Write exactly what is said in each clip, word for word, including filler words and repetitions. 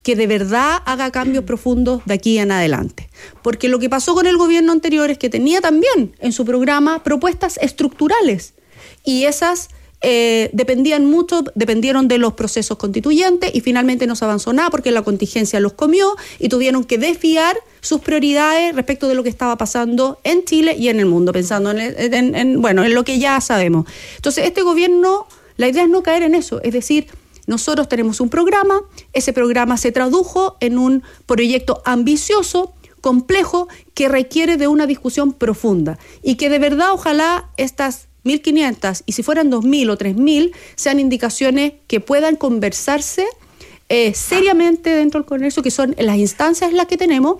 que de verdad haga cambios profundos de aquí en adelante. Porque lo que pasó con el gobierno anterior es que tenía también en su programa propuestas estructurales y esas eh, dependían mucho, dependieron de los procesos constituyentes y finalmente no se avanzó nada porque la contingencia los comió y tuvieron que desviar sus prioridades respecto de lo que estaba pasando en Chile y en el mundo, pensando en, en, en, bueno, en lo que ya sabemos. Entonces, este gobierno, la idea es no caer en eso, es decir, nosotros tenemos un programa, ese programa se tradujo en un proyecto ambicioso, complejo, que requiere de una discusión profunda y que de verdad ojalá estas mil quinientas y si fueran dos mil o tres mil sean indicaciones que puedan conversarse eh, seriamente dentro del Congreso, que son las instancias en las que tenemos,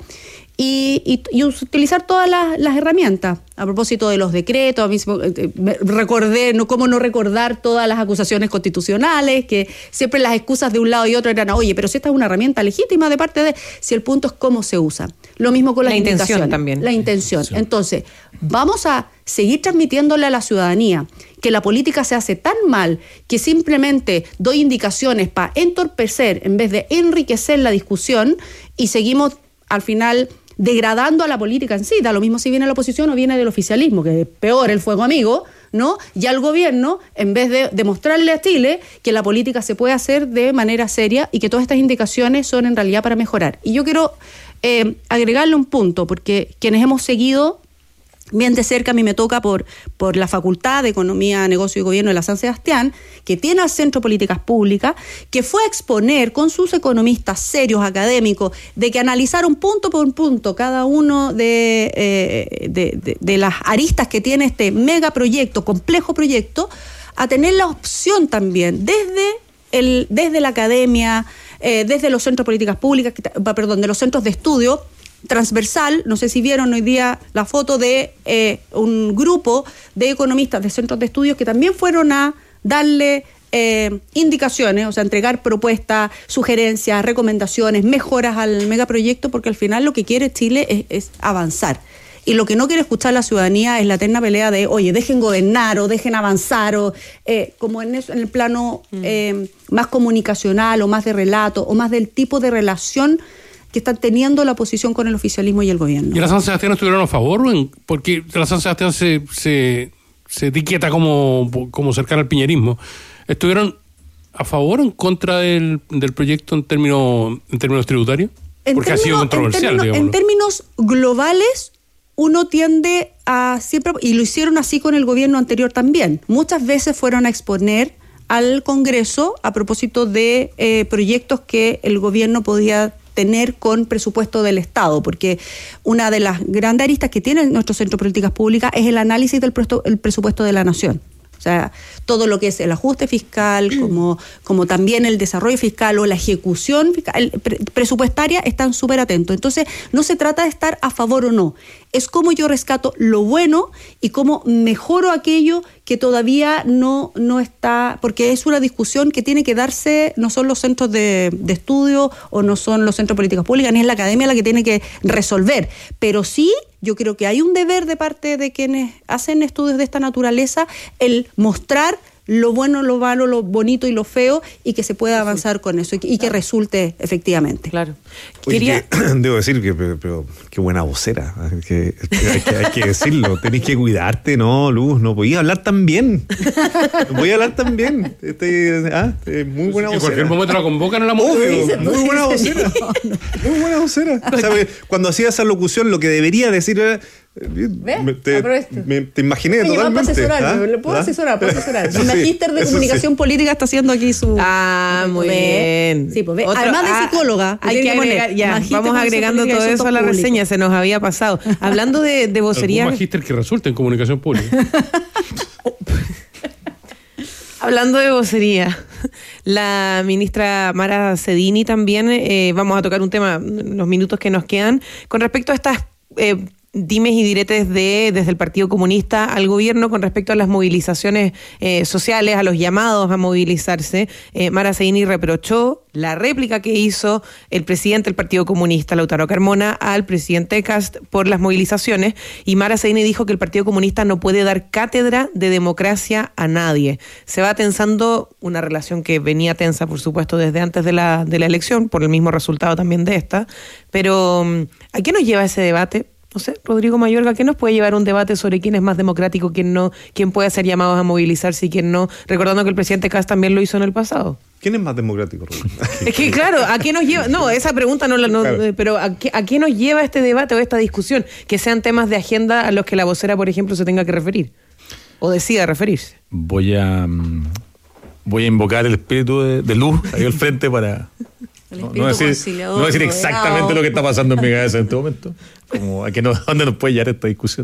y, y, y utilizar todas las, las herramientas. A propósito de los decretos, a mí me recordé, no, cómo no recordar todas las acusaciones constitucionales, que siempre las excusas de un lado y otro eran, oye, pero si esta es una herramienta legítima de parte de... Si el punto es cómo se usa. Lo mismo con las la intención indicaciones. También. La intención. Sí. Entonces, vamos a seguir transmitiéndole a la ciudadanía que la política se hace tan mal que simplemente doy indicaciones para entorpecer en vez de enriquecer la discusión y seguimos al final degradando a la política en sí. Da lo mismo si viene la oposición o viene del oficialismo, que es peor el fuego amigo, ¿no? Y al gobierno, en vez de demostrarle a Chile que la política se puede hacer de manera seria y que todas estas indicaciones son en realidad para mejorar. Y yo quiero eh, agregarle un punto, porque quienes hemos seguido bien de cerca, a mí me toca por, por la Facultad de Economía, Negocio y Gobierno de la San Sebastián, que tiene al Centro de Políticas Públicas, que fue a exponer con sus economistas serios, académicos, de que analizaron punto por punto cada uno de, eh, de, de, de las aristas que tiene este megaproyecto, complejo proyecto, a tener la opción también desde, el, desde la academia, eh, desde los centros de políticas públicas, perdón, de los centros de estudio, transversal. No sé si vieron hoy día la foto de eh, un grupo de economistas de centros de estudios que también fueron a darle eh, indicaciones, o sea, entregar propuestas, sugerencias, recomendaciones, mejoras al megaproyecto, porque al final lo que quiere Chile es, es avanzar. Y lo que no quiere escuchar la ciudadanía es la eterna pelea de, oye, dejen gobernar o dejen avanzar, o eh, como en, eso, en el plano eh, más comunicacional o más de relato o más del tipo de relación que están teniendo la oposición con el oficialismo y el gobierno. ¿Y la San Sebastián estuvieron a favor? Porque la San Sebastián se, se, se etiqueta como, como cercana al piñerismo. ¿Estuvieron a favor o en contra del, del proyecto en términos, en términos tributarios? En Porque términos, ha sido controversial, en términos, digamos. En términos globales, uno tiende a siempre, y lo hicieron así con el gobierno anterior también, muchas veces fueron a exponer al Congreso a propósito de eh, proyectos que el gobierno podía tener con presupuesto del Estado, porque una de las grandes aristas que tiene nuestro Centro de Políticas Públicas es el análisis del presupuesto, el presupuesto de la Nación. O sea, todo lo que es el ajuste fiscal, como, como también el desarrollo fiscal o la ejecución fiscal, pre- presupuestaria, están súper atentos. Entonces, no se trata de estar a favor o no, es cómo yo rescato lo bueno y cómo mejoro aquello que todavía no, no está, porque es una discusión que tiene que darse, no son los centros de, de estudio o no son los centros de políticas públicas, ni es la academia la que tiene que resolver, pero sí yo creo que hay un deber de parte de quienes hacen estudios de esta naturaleza, el mostrar lo bueno, lo malo, lo bonito y lo feo, y que se pueda avanzar con eso y que, y que resulte efectivamente. Claro. Oye, Quería... que, debo decir que pero, pero, qué buena vocera, que, que hay, que, hay que decirlo, tenés que cuidarte, no, Luz, no podías hablar tan bien, no podías hablar tan bien, este, ah, muy buena vocera. En cualquier momento la convocan a la mujer. Obvio, muy buena vocera, muy buena vocera. O sea, cuando hacía esa locución, lo que debería decir era, ¿Ve? te, me, te imaginé. Oye, totalmente. Asesorar, ¿ah? ¿Le puedo ¿Ah? asesorar? ¿Puedo asesorar? El magíster de comunicación sí. política está haciendo aquí su... Ah, muy bien. Sí, pues ve. Otro, Además de ah, psicóloga. Hay que agregar, ya, vamos agregando todo eso a la público. reseña, se nos había pasado. Hablando de, de vocería... Un magíster que resulte en comunicación pública. Hablando de vocería, la ministra Mara Cedini también, eh, vamos a tocar un tema en los minutos que nos quedan, con respecto a estas... Eh, dimes y diretes de desde el Partido Comunista al gobierno con respecto a las movilizaciones eh, sociales, a los llamados a movilizarse. Eh, Mara Zaini reprochó la réplica que hizo el presidente del Partido Comunista, Lautaro Carmona, al presidente Kast por las movilizaciones, y Mara Zaini dijo que el Partido Comunista no puede dar cátedra de democracia a nadie. Se va tensando una relación que venía tensa, por supuesto, desde antes de la, de la elección, por el mismo resultado también de esta, pero ¿a qué nos lleva ese debate? No sé, Rodrigo Mayorga, ¿qué nos puede llevar un debate sobre quién es más democrático, quién no, quién puede hacer llamados a movilizarse y quién no? Recordando que el presidente Kast también lo hizo en el pasado. ¿Quién es más democrático, Rodrigo? Es que claro, ¿a qué nos lleva? No, esa pregunta no la... No, claro. Pero ¿a qué, ¿a qué nos lleva este debate o esta discusión? Que sean temas de agenda a los que la vocera, por ejemplo, se tenga que referir o decida referirse. Voy a... Voy a invocar el espíritu de, de luz ahí al frente para... No, no, decir, no decir exactamente lo que está pasando en mi cabeza en este momento. Como a, qué no, a dónde nos puede llevar esta discusión.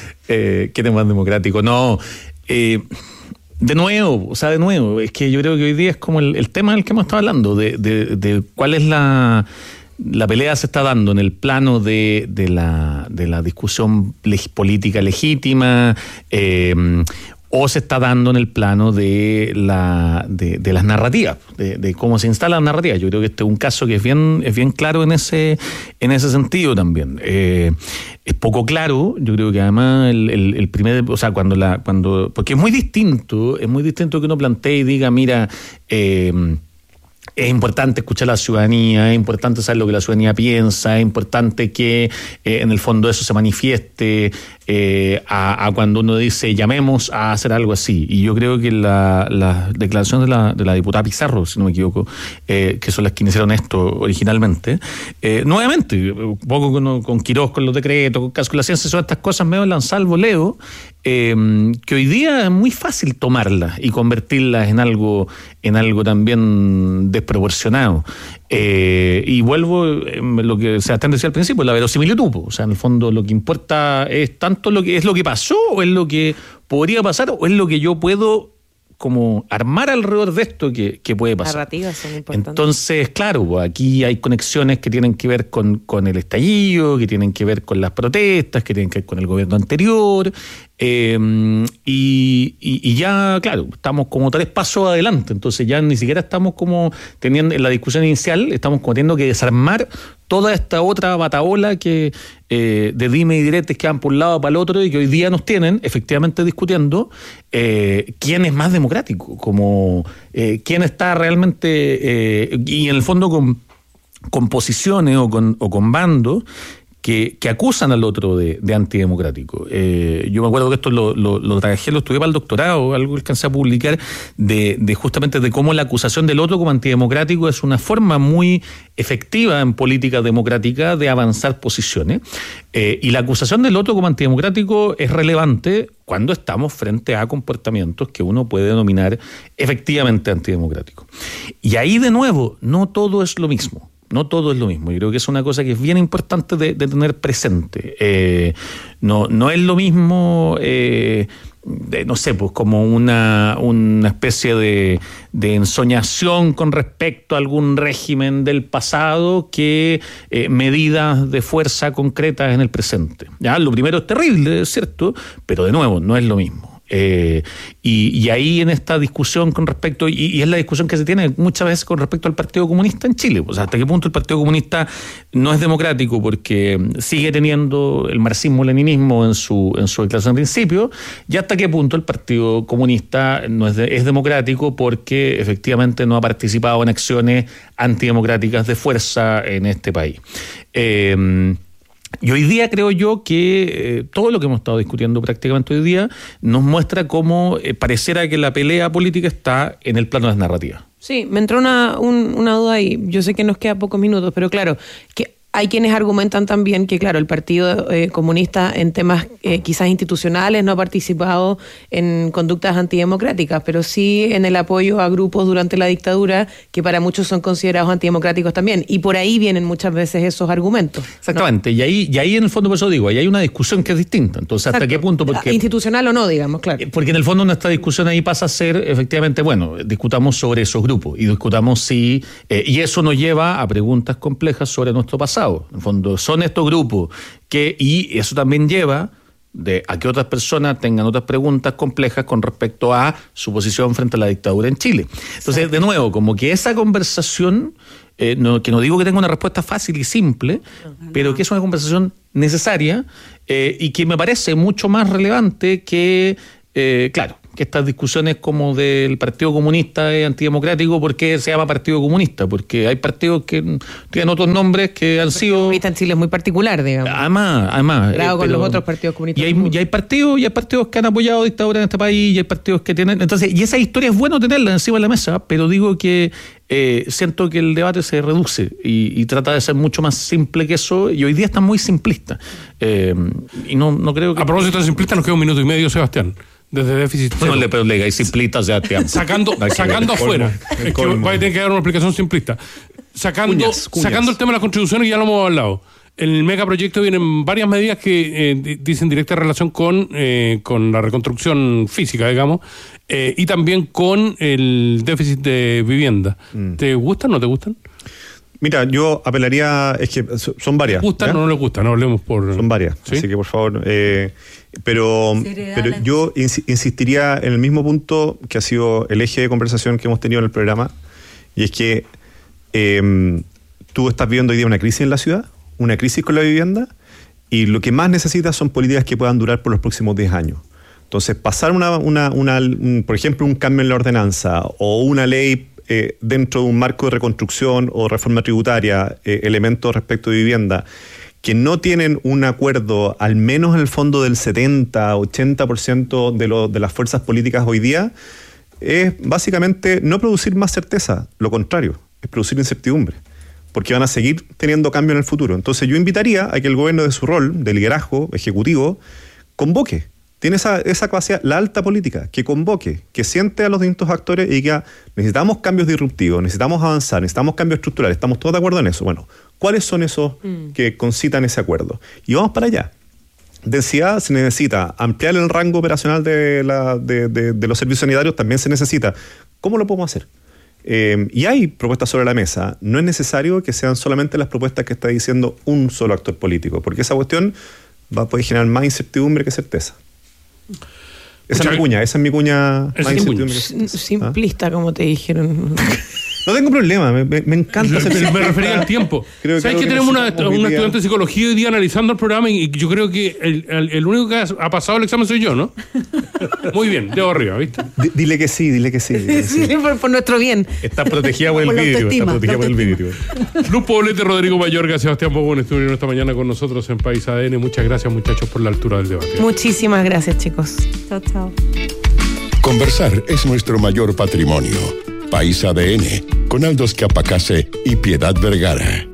Eh, ¿Qué tema democrático? No, eh, de nuevo, o sea, de nuevo, es que yo creo que hoy día es como el, el tema del que hemos estado hablando, de, de, de cuál es la... La pelea se está dando en el plano de, de, la, de la discusión leg- política legítima, eh, o se está dando en el plano de la de, de las narrativas, de, de cómo se instalan las narrativas. Yo creo que este es un caso que es bien, es bien claro en ese, en ese sentido también. Eh, es poco claro, yo creo que además el, el, el primer, o sea, cuando la, cuando, porque es muy distinto, es muy distinto que uno plantee y diga, mira, eh, es importante escuchar a la ciudadanía, es importante saber lo que la ciudadanía piensa, es importante que eh, en el fondo eso se manifieste eh, a, a cuando uno dice llamemos a hacer algo así. Y yo creo que la, la declaración de la, de la diputada Pizarro, si no me equivoco, eh, que son las que iniciaron esto originalmente, eh, nuevamente, un poco con, con Quirós, con los decretos, con caso con la ciencia, son estas cosas medio lanzadas al voleo, eh, que hoy día es muy fácil tomarlas y convertirlas en algo, en algo también desproporcionado. Eh, y vuelvo a lo que Sebastián decía al principio, la verosimilitud. O sea, en el fondo lo que importa es tanto lo que es lo que pasó, o es lo que podría pasar, o es lo que yo puedo como armar alrededor de esto que, que puede pasar. Narrativas son importantes. Entonces, claro, pues aquí hay conexiones que tienen que ver con, con el estallido, que tienen que ver con las protestas, que tienen que ver con el gobierno anterior, eh, y, y, y ya, claro, estamos como tres pasos adelante, entonces ya ni siquiera estamos como teniendo, en la discusión inicial, estamos como teniendo que desarmar toda esta otra bataola que eh, de dime y diretes que van por un lado para el otro y que hoy día nos tienen efectivamente discutiendo eh, quién es más democrático, como eh, quién está realmente eh, y en el fondo con, con posiciones o con, o con bandos que, que acusan al otro de, de antidemocrático. Eh, yo me acuerdo que esto lo, lo, lo trabajé, lo estudié para el doctorado, algo que alcancé a publicar, de, de justamente de cómo la acusación del otro como antidemocrático es una forma muy efectiva en política democrática de avanzar posiciones. Eh, y la acusación del otro como antidemocrático es relevante cuando estamos frente a comportamientos que uno puede denominar efectivamente antidemocráticos. Y ahí, de nuevo, no todo es lo mismo. No todo es lo mismo. Yo creo que es una cosa que es bien importante de, de tener presente. Eh, no, no es lo mismo, eh, de, no sé, pues como una, una especie de, de ensoñación con respecto a algún régimen del pasado que eh, medidas de fuerza concretas en el presente. Ya, lo primero es terrible, es cierto, pero de nuevo, no es lo mismo. Eh, y, y ahí en esta discusión con respecto, y, y es la discusión que se tiene muchas veces con respecto al Partido Comunista en Chile, pues hasta qué punto el Partido Comunista no es democrático porque sigue teniendo el marxismo-leninismo en su, en su declaración de principio, y hasta qué punto el Partido Comunista no es, de, es democrático porque efectivamente no ha participado en acciones antidemocráticas de fuerza en este país. Eh, Y hoy día creo yo que eh, todo lo que hemos estado discutiendo prácticamente hoy día nos muestra cómo eh, pareciera que la pelea política está en el plano de las narrativas. Sí, me entró una, un, una duda ahí. Yo sé que nos queda pocos minutos, pero claro, que hay quienes argumentan también que, claro, el Partido eh, Comunista en temas eh, quizás institucionales no ha participado en conductas antidemocráticas, pero sí en el apoyo a grupos durante la dictadura que para muchos son considerados antidemocráticos también. Y por ahí vienen muchas veces esos argumentos, ¿no? Exactamente. Y ahí, y ahí en el fondo, por eso digo, ahí hay una discusión que es distinta. Entonces, ¿hasta Exacto. qué punto? Porque, institucional o no, digamos, claro. Porque en el fondo nuestra discusión ahí pasa a ser, efectivamente, bueno, discutamos sobre esos grupos y discutamos si... Eh, y eso nos lleva a preguntas complejas sobre nuestro pasado. pasado. En el fondo, son estos grupos que, y eso también lleva de a que otras personas tengan otras preguntas complejas con respecto a su posición frente a la dictadura en Chile. Entonces, de nuevo, como que esa conversación, eh, no, que no digo que tenga una respuesta fácil y simple, no, pero no. que es una conversación necesaria eh, y que me parece mucho más relevante que, eh, claro, que estas discusiones como del Partido Comunista es antidemocrático. ¿Por qué se llama Partido Comunista? Porque hay partidos que tienen otros nombres que han sido... El comunista en Chile es muy particular, digamos. Además, además. Comparado eh, con los otros partidos comunistas. Y hay, y hay partidos, y hay partidos que han apoyado dictaduras en este país, y hay partidos que tienen... Entonces, y esa historia es bueno tenerla encima de la mesa, pero digo que eh, siento que el debate se reduce y, y trata de ser mucho más simple que eso, y hoy día está muy simplista. Eh, y no, no creo que... A propósito de simplista, nos queda un minuto y medio, Sebastián. Desde déficit cero. No le pero le digáis simplista, o sea, te Sacando, sacando afuera. Es que va a tener que dar una explicación simplista. Sacando, cuñas, cuñas. sacando el tema de las contribuciones, ya lo hemos hablado. En el megaproyecto vienen varias medidas que eh, dicen directa relación con, eh, con la reconstrucción física, digamos, eh, y también con el déficit de vivienda. Mm. ¿Te gustan o no te gustan? Mira, yo apelaría, es que son varias. ¿Les gustan ¿ya? o no les gustan? No hablemos por... Son varias, ¿sí? Así que por favor... Eh, pero pero yo ins- insistiría en el mismo punto que ha sido el eje de conversación que hemos tenido en el programa, y es que eh, tú estás viviendo hoy día una crisis en la ciudad, una crisis con la vivienda, y lo que más necesitas son políticas que puedan durar por los próximos diez años. Entonces, pasar una, una, una un, por ejemplo, un cambio en la ordenanza o una ley eh, dentro de un marco de reconstrucción o reforma tributaria, eh, elementos respecto de vivienda, que no tienen un acuerdo, al menos en el fondo del setenta, ochenta por ciento de, lo, de las fuerzas políticas hoy día, es básicamente no producir más certeza, lo contrario, es producir incertidumbre, porque van a seguir teniendo cambio en el futuro. Entonces yo invitaría a que el gobierno de su rol de liderazgo ejecutivo convoque, tiene esa, esa capacidad, la alta política, que convoque, que siente a los distintos actores y diga, necesitamos cambios disruptivos, necesitamos avanzar, necesitamos cambios estructurales, estamos todos de acuerdo en eso. Bueno, ¿cuáles son esos mm. que concitan ese acuerdo? Y vamos para allá. Densidad se necesita, ampliar el rango operacional de, la, de, de, de los servicios sanitarios también se necesita. ¿Cómo lo podemos hacer? Eh, y hay propuestas sobre la mesa. No es necesario que sean solamente las propuestas que está diciendo un solo actor político, porque esa cuestión va a poder generar más incertidumbre que certeza. Esa es mi cuña, esa es mi cuña. Es más incertidumbre. Simplista, ¿ah? Como te dijeron. No tengo problema, me, me, me encanta. Me, me refería al tiempo. Creo ¿Sabes que, que tenemos una, una estudiante de psicología hoy día analizando el programa y yo creo que el, el, el único que ha pasado el examen soy yo, ¿no? Muy bien, de arriba, ¿viste? D- dile que sí, dile que sí. Dile que sí. sí por, por nuestro bien. Está protegida por el vidrio. Está protegida por el vidrio. Luz Poblete, Rodrigo Mayorga, Sebastián Pogón estuvieron esta mañana con nosotros en País A D N. Muchas gracias, muchachos, por la altura del debate. Muchísimas gracias, chicos. Chao, chao. Conversar es nuestro mayor patrimonio. País A D N, con Aldos Capacase y Piedad Vergara.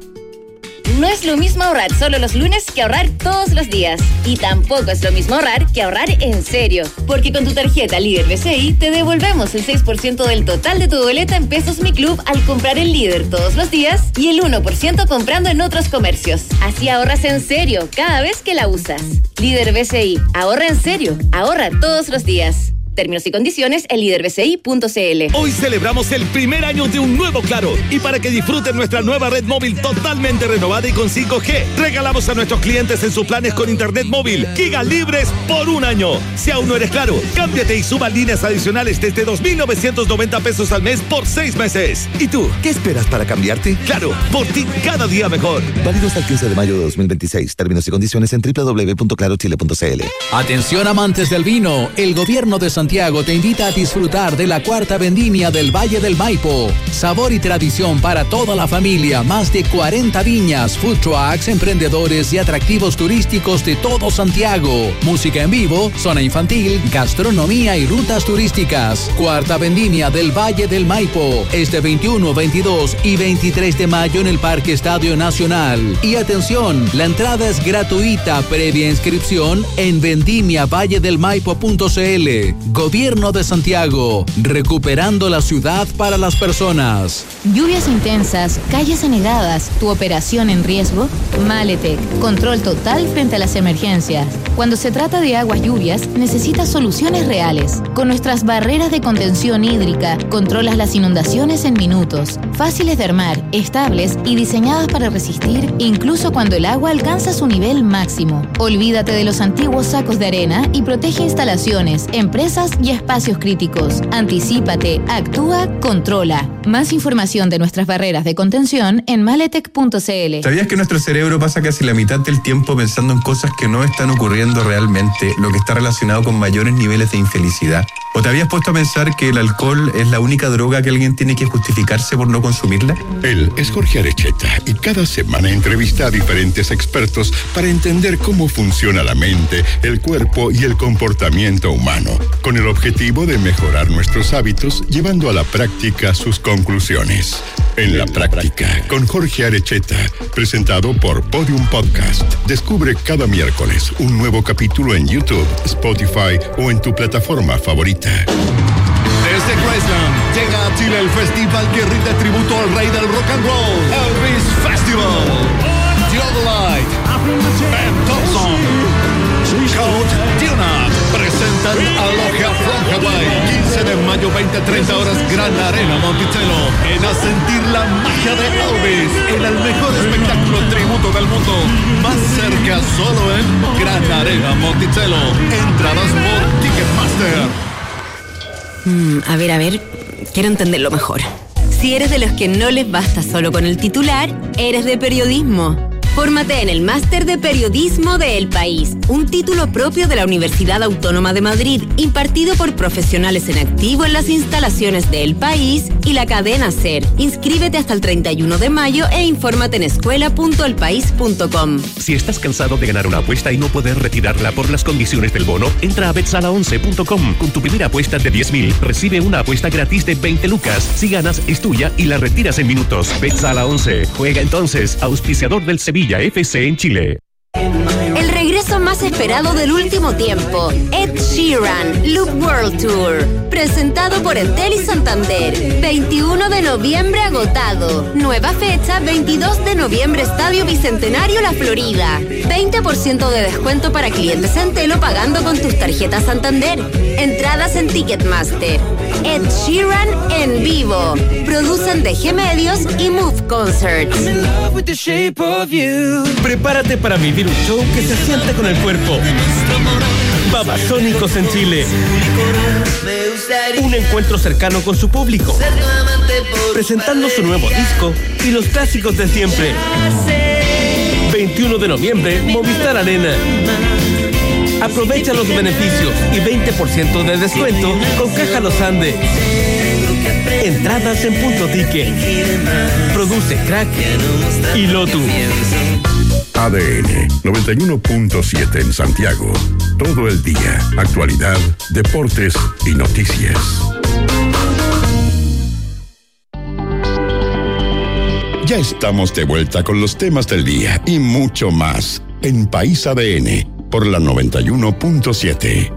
No es lo mismo ahorrar solo los lunes que ahorrar todos los días. Y tampoco es lo mismo ahorrar que ahorrar en serio. Porque con tu tarjeta Líder B C I te devolvemos el seis por ciento del total de tu boleta en Pesos Mi Club al comprar en Líder todos los días y el uno por ciento comprando en otros comercios. Así ahorras en serio cada vez que la usas. Líder B C I, ahorra en serio, ahorra todos los días. Términos y condiciones en líder b c i punto c l. Hoy celebramos el primer año de un nuevo Claro. Y para que disfruten nuestra nueva red móvil totalmente renovada y con cinco G, regalamos a nuestros clientes en sus planes con internet móvil giga libres por un año. Si aún no eres Claro, cámbiate y suba líneas adicionales desde dos mil novecientos noventa pesos al mes por seis meses. ¿Y tú, qué esperas para cambiarte? Claro, por ti cada día mejor. Válido hasta el quince de mayo de dos mil veintiséis. Términos y condiciones en doble u doble u doble u punto claro chile punto c l. Atención amantes del vino, el gobierno de Santiago te invita a disfrutar de la cuarta vendimia del Valle del Maipo. Sabor y tradición para toda la familia, más de cuarenta viñas, food trucks, emprendedores y atractivos turísticos de todo Santiago. Música en vivo, zona infantil, gastronomía y rutas turísticas. Cuarta vendimia del Valle del Maipo, este veintiuno, veintidós y veintitrés de mayo en el Parque Estadio Nacional. Y atención, la entrada es gratuita previa inscripción en vendimia valle del maipo punto c l. Gobierno de Santiago, recuperando la ciudad para las personas. Lluvias intensas, calles anegadas, tu operación en riesgo. Maletec, control total frente a las emergencias. Cuando se trata de aguas lluvias, necesitas soluciones reales. Con nuestras barreras de contención hídrica, controlas las inundaciones en minutos, fáciles de armar, estables y diseñadas para resistir incluso cuando el agua alcanza su nivel máximo. Olvídate de los antiguos sacos de arena y protege instalaciones, empresas y espacios críticos. Anticípate, actúa, controla. Más información de nuestras barreras de contención en maletec punto c l. ¿Sabías que nuestro cerebro pasa casi la mitad del tiempo pensando en cosas que no están ocurriendo realmente, lo que está relacionado con mayores niveles de infelicidad? ¿O te habías puesto a pensar que el alcohol es la única droga que alguien tiene que justificarse por no consumirla? Él es Jorge Arecheta y cada semana entrevista a diferentes expertos para entender cómo funciona la mente, el cuerpo y el comportamiento humano, con el objetivo de mejorar nuestros hábitos, llevando a la práctica sus conclusiones. En la práctica, con Jorge Arecheta, presentado por Podium Podcast. Descubre cada miércoles un nuevo capítulo en YouTube, Spotify o en tu plataforma favorita. Desde Graceland llega a Chile el festival que rinde tributo al rey del rock and roll, Elvis Festival. Theodolite, Ben Thompson, Code Tuna presentan a Logia from Hawaii. quince de mayo, veinte a treinta horas, Gran Arena Monticello. En a sentir la magia de Elvis en el mejor espectáculo tributo del mundo. Más cerca solo en Gran Arena Monticello. Entradas por Ticketmaster. Mm, a ver, a ver, quiero entenderlo mejor. Si eres de los que no les basta solo con el titular, eres de periodismo. Fórmate en el Máster de Periodismo de El País, un título propio de la Universidad Autónoma de Madrid, impartido por profesionales en activo en las instalaciones de El País y la cadena SER. Inscríbete hasta el treinta y uno de mayo e infórmate en escuela punto el país punto com. Si estás cansado de ganar una apuesta y no poder retirarla por las condiciones del bono, entra a bet sala once punto com. Con tu primera apuesta de diez mil, recibe una apuesta gratis de veinte lucas. Si ganas, es tuya y la retiras en minutos. BetSala once. Juega entonces, auspiciador del Sevilla F C en Chile. El regreso más esperado del último tiempo, Ed Sheeran, Loop World Tour, presentado por Entel y Santander, veintiuno de noviembre agotado, nueva fecha veintidós de noviembre, Estadio Bicentenario La Florida, veinte por ciento de descuento para clientes Entel o pagando con tus tarjetas Santander, entradas en Ticketmaster. Ed Sheeran en vivo, producen D G Medios y Move Concerts. Prepárate para vivir un show que se siente con el cuerpo. Babasónicos en Chile. Un encuentro cercano con su público, presentando su nuevo disco y los clásicos de siempre. veintiuno de noviembre, Movistar Arena. Aprovecha los beneficios y veinte por ciento de descuento con Caja Los Andes. Entradas en Punto Ticket. Produce Crack y Lotus. A D N noventa y uno punto siete en Santiago. Todo el día. Actualidad, deportes y noticias. Ya estamos de vuelta con los temas del día y mucho más en País A D N por la noventa y uno punto siete.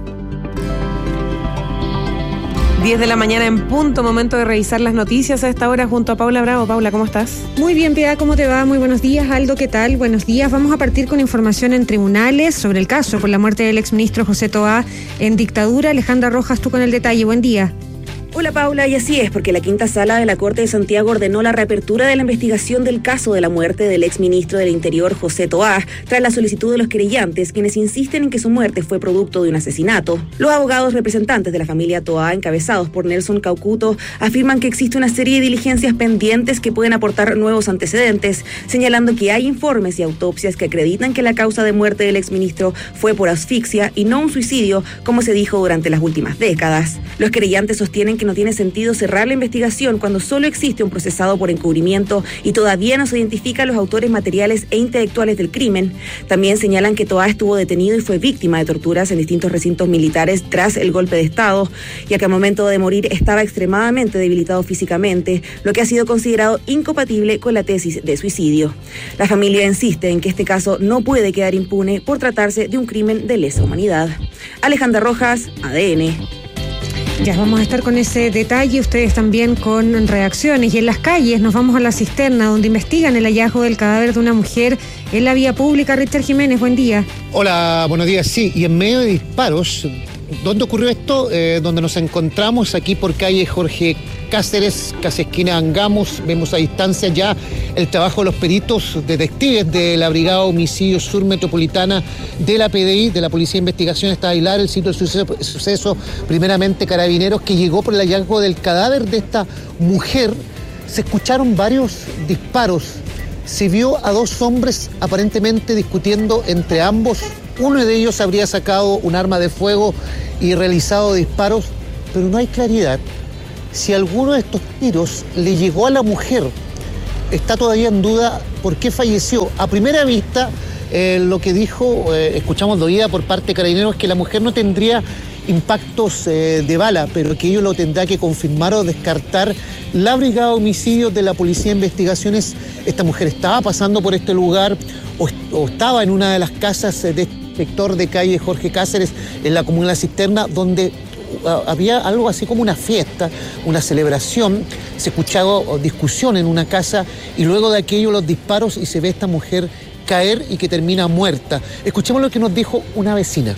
diez de la mañana en punto, momento de revisar las noticias a esta hora junto a Paula Bravo. Paula, ¿cómo estás? Muy bien, Piedad, ¿cómo te va? Muy buenos días, Aldo, ¿qué tal? Buenos días. Vamos a partir con información en tribunales sobre el caso por la muerte del exministro José Toá en dictadura. Alejandra Rojas, tú con el detalle. Buen día. Hola Paula, y así es, porque la quinta sala de la Corte de Santiago ordenó la reapertura de la investigación del caso de la muerte del exministro del Interior José Toá, tras la solicitud de los querellantes, quienes insisten en que su muerte fue producto de un asesinato. Los abogados representantes de la familia Toá, encabezados por Nelson Caucuto, afirman que existe una serie de diligencias pendientes que pueden aportar nuevos antecedentes, señalando que hay informes y autopsias que acreditan que la causa de muerte del exministro fue por asfixia y no un suicidio, como se dijo durante las últimas décadas. Los querellantes sostienen que no tiene sentido cerrar la investigación cuando solo existe un procesado por encubrimiento y todavía no se identifican los autores materiales e intelectuales del crimen. También señalan que Toá estuvo detenido y fue víctima de torturas en distintos recintos militares tras el golpe de Estado, ya que al momento de morir estaba extremadamente debilitado físicamente, lo que ha sido considerado incompatible con la tesis de suicidio. La familia insiste en que este caso no puede quedar impune por tratarse de un crimen de lesa humanidad. Alejandra Rojas, A D N. Ya vamos a estar con ese detalle, ustedes también con reacciones. Y en las calles nos vamos a la cisterna, donde investigan el hallazgo del cadáver de una mujer en la vía pública. Richard Jiménez, buen día. Hola, buenos días. Sí, y en medio de disparos, ¿dónde ocurrió esto? Eh, donde nos encontramos aquí por calle Jorge Cáceres, casi esquina Angamos. Vemos a distancia ya el trabajo de los peritos detectives de la Brigada Homicidio Sur Metropolitana de la P D I, de la Policía de Investigación. Está Ailar, el sitio del suceso, suceso, primeramente Carabineros, que llegó por el hallazgo del cadáver de esta mujer. Se escucharon varios disparos. Se vio a dos hombres aparentemente discutiendo entre ambos. Uno de ellos habría sacado un arma de fuego y realizado disparos, pero no hay claridad si alguno de estos tiros le llegó a la mujer. Está todavía en duda por qué falleció. A primera vista, eh, lo que dijo, eh, escuchamos de oída por parte de Carabineros, es que la mujer no tendría impactos eh, de bala, pero que ello lo tendrá que confirmar o descartar la Brigada de Homicidios de la Policía de Investigaciones. Esta mujer estaba pasando por este lugar o, o estaba en una de las casas de este sector de calle Jorge Cáceres, en la comuna de La Cisterna, donde había algo así como una fiesta, una celebración. Se escuchaba discusión en una casa y luego de aquello los disparos y se ve a esta mujer caer y que termina muerta. Escuchemos lo que nos dijo una vecina.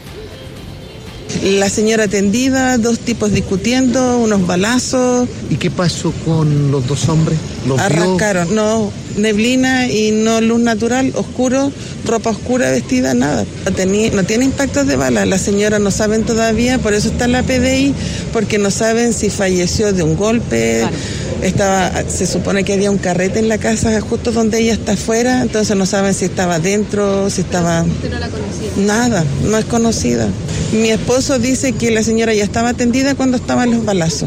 La señora tendida, dos tipos discutiendo, unos balazos. ¿Y qué pasó con los dos hombres? ¿Los Arrancaron, vio? No, neblina y no luz natural, oscuro, ropa oscura vestida, nada. No, tenía, no tiene impactos de bala, las señoras no saben todavía, por eso está en la P D I, porque no saben si falleció de un golpe. Claro. Estaba, se supone que había un carrete en la casa justo donde ella está afuera, entonces no saben si estaba dentro, si estaba... ¿Usted no la conocía? Nada, no es conocida. Mi esposo dice que la señora ya estaba atendida cuando estaban los balazos.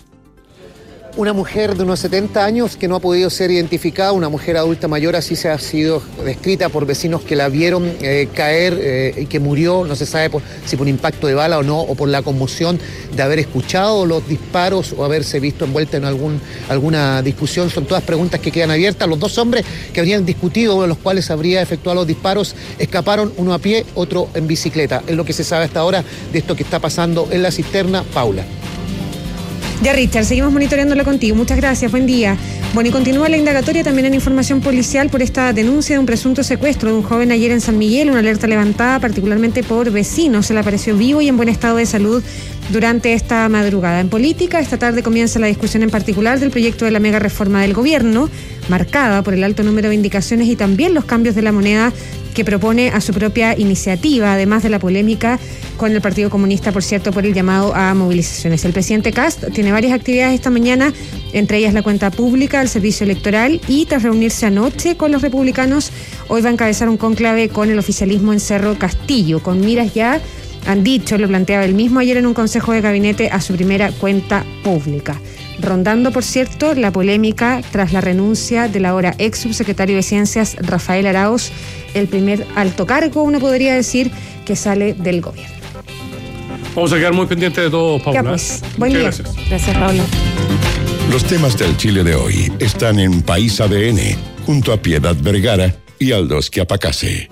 Una mujer de unos setenta años que no ha podido ser identificada, una mujer adulta mayor, así se ha sido descrita por vecinos que la vieron eh, caer eh, y que murió, no se sabe por, si por impacto de bala o no, o por la conmoción de haber escuchado los disparos o haberse visto envuelta en algún, alguna discusión. Son todas preguntas que quedan abiertas. Los dos hombres que habrían discutido, los cuales habría efectuado los disparos, escaparon, uno a pie, otro en bicicleta. Es lo que se sabe hasta ahora de esto que está pasando en La Cisterna. Paula. Ya, Richard, seguimos monitoreándolo contigo. Muchas gracias, buen día. Bueno, y continúa la indagatoria también en información policial por esta denuncia de un presunto secuestro de un joven ayer en San Miguel, una alerta levantada particularmente por vecinos. Se le apareció vivo y en buen estado de salud durante esta madrugada. En política, esta tarde comienza la discusión en particular del proyecto de la mega reforma del gobierno, marcada por el alto número de indicaciones y también los cambios de la moneda que propone a su propia iniciativa, además de la polémica con el Partido Comunista, por cierto, por el llamado a movilizaciones. El presidente Kast tiene varias actividades esta mañana, entre ellas la cuenta pública, el servicio electoral, y tras reunirse anoche con los republicanos, hoy va a encabezar un cónclave con el oficialismo en Cerro Castillo, con miras ya, han dicho, lo planteaba él mismo ayer en un consejo de gabinete, a su primera cuenta pública. Rondando, por cierto, la polémica tras la renuncia del ahora ex subsecretario de Ciencias, Rafael Arauz, el primer alto cargo, uno podría decir, que sale del gobierno. Vamos a quedar muy pendientes de todo, Paula. Ya pues, buen día. Gracias. Gracias, Paula. Los temas del Chile de hoy están en País A D N, junto a Piedad Vergara y Aldos Quiapacase.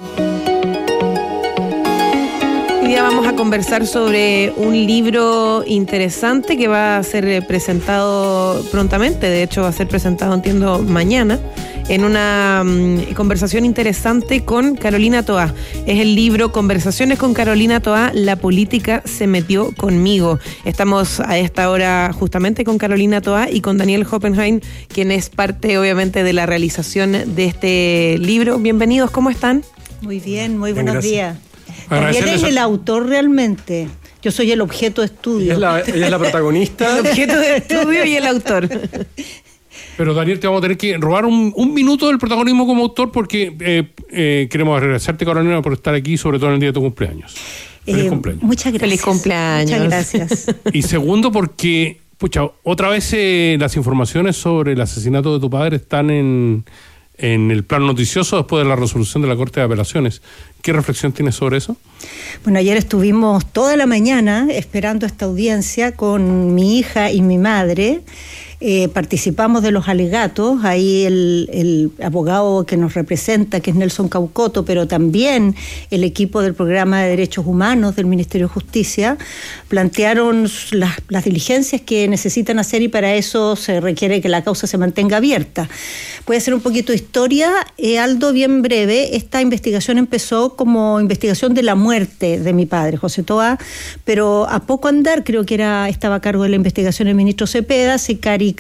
Hoy día vamos a conversar sobre un libro interesante que va a ser presentado prontamente. De hecho, va a ser presentado, entiendo, mañana, en una um, conversación interesante con Carolina Toá. Es el libro Conversaciones con Carolina Toá, La política se metió conmigo. Estamos a esta hora justamente con Carolina Toá y con Daniel Hoppenheim, quien es parte, obviamente, de la realización de este libro. Bienvenidos, ¿cómo están? Muy bien, muy buenos Gracias. días. Daniel es el autor realmente. Yo soy el objeto de estudio. Ella es la, ella es la protagonista. El objeto de estudio y el autor. Pero Daniel, te vamos a tener que robar un, un minuto del protagonismo como autor porque eh, eh, queremos agradecerte, Carolina, por estar aquí, sobre todo en el día de tu cumpleaños. Feliz Eh, cumpleaños. Muchas gracias. Feliz cumpleaños. Muchas gracias. Y segundo, porque, pucha, otra vez eh, las informaciones sobre el asesinato de tu padre están en, en el plano noticioso después de la resolución de la Corte de Apelaciones, ¿Qué reflexión tienes sobre eso? Bueno, ayer estuvimos toda la mañana esperando esta audiencia con mi hija y mi madre. Eh, participamos de los alegatos, ahí el, el abogado que nos representa, que es Nelson Caucoto, pero también el equipo del Programa de Derechos Humanos del Ministerio de Justicia, plantearon las, las diligencias que necesitan hacer y para eso se requiere que la causa se mantenga abierta. Voy a hacer un poquito de historia, eh, Aldo, bien breve. Esta investigación empezó como investigación de la muerte de mi padre, José Toá, pero a poco andar, creo que era estaba a cargo de la investigación el ministro Cepeda, se cari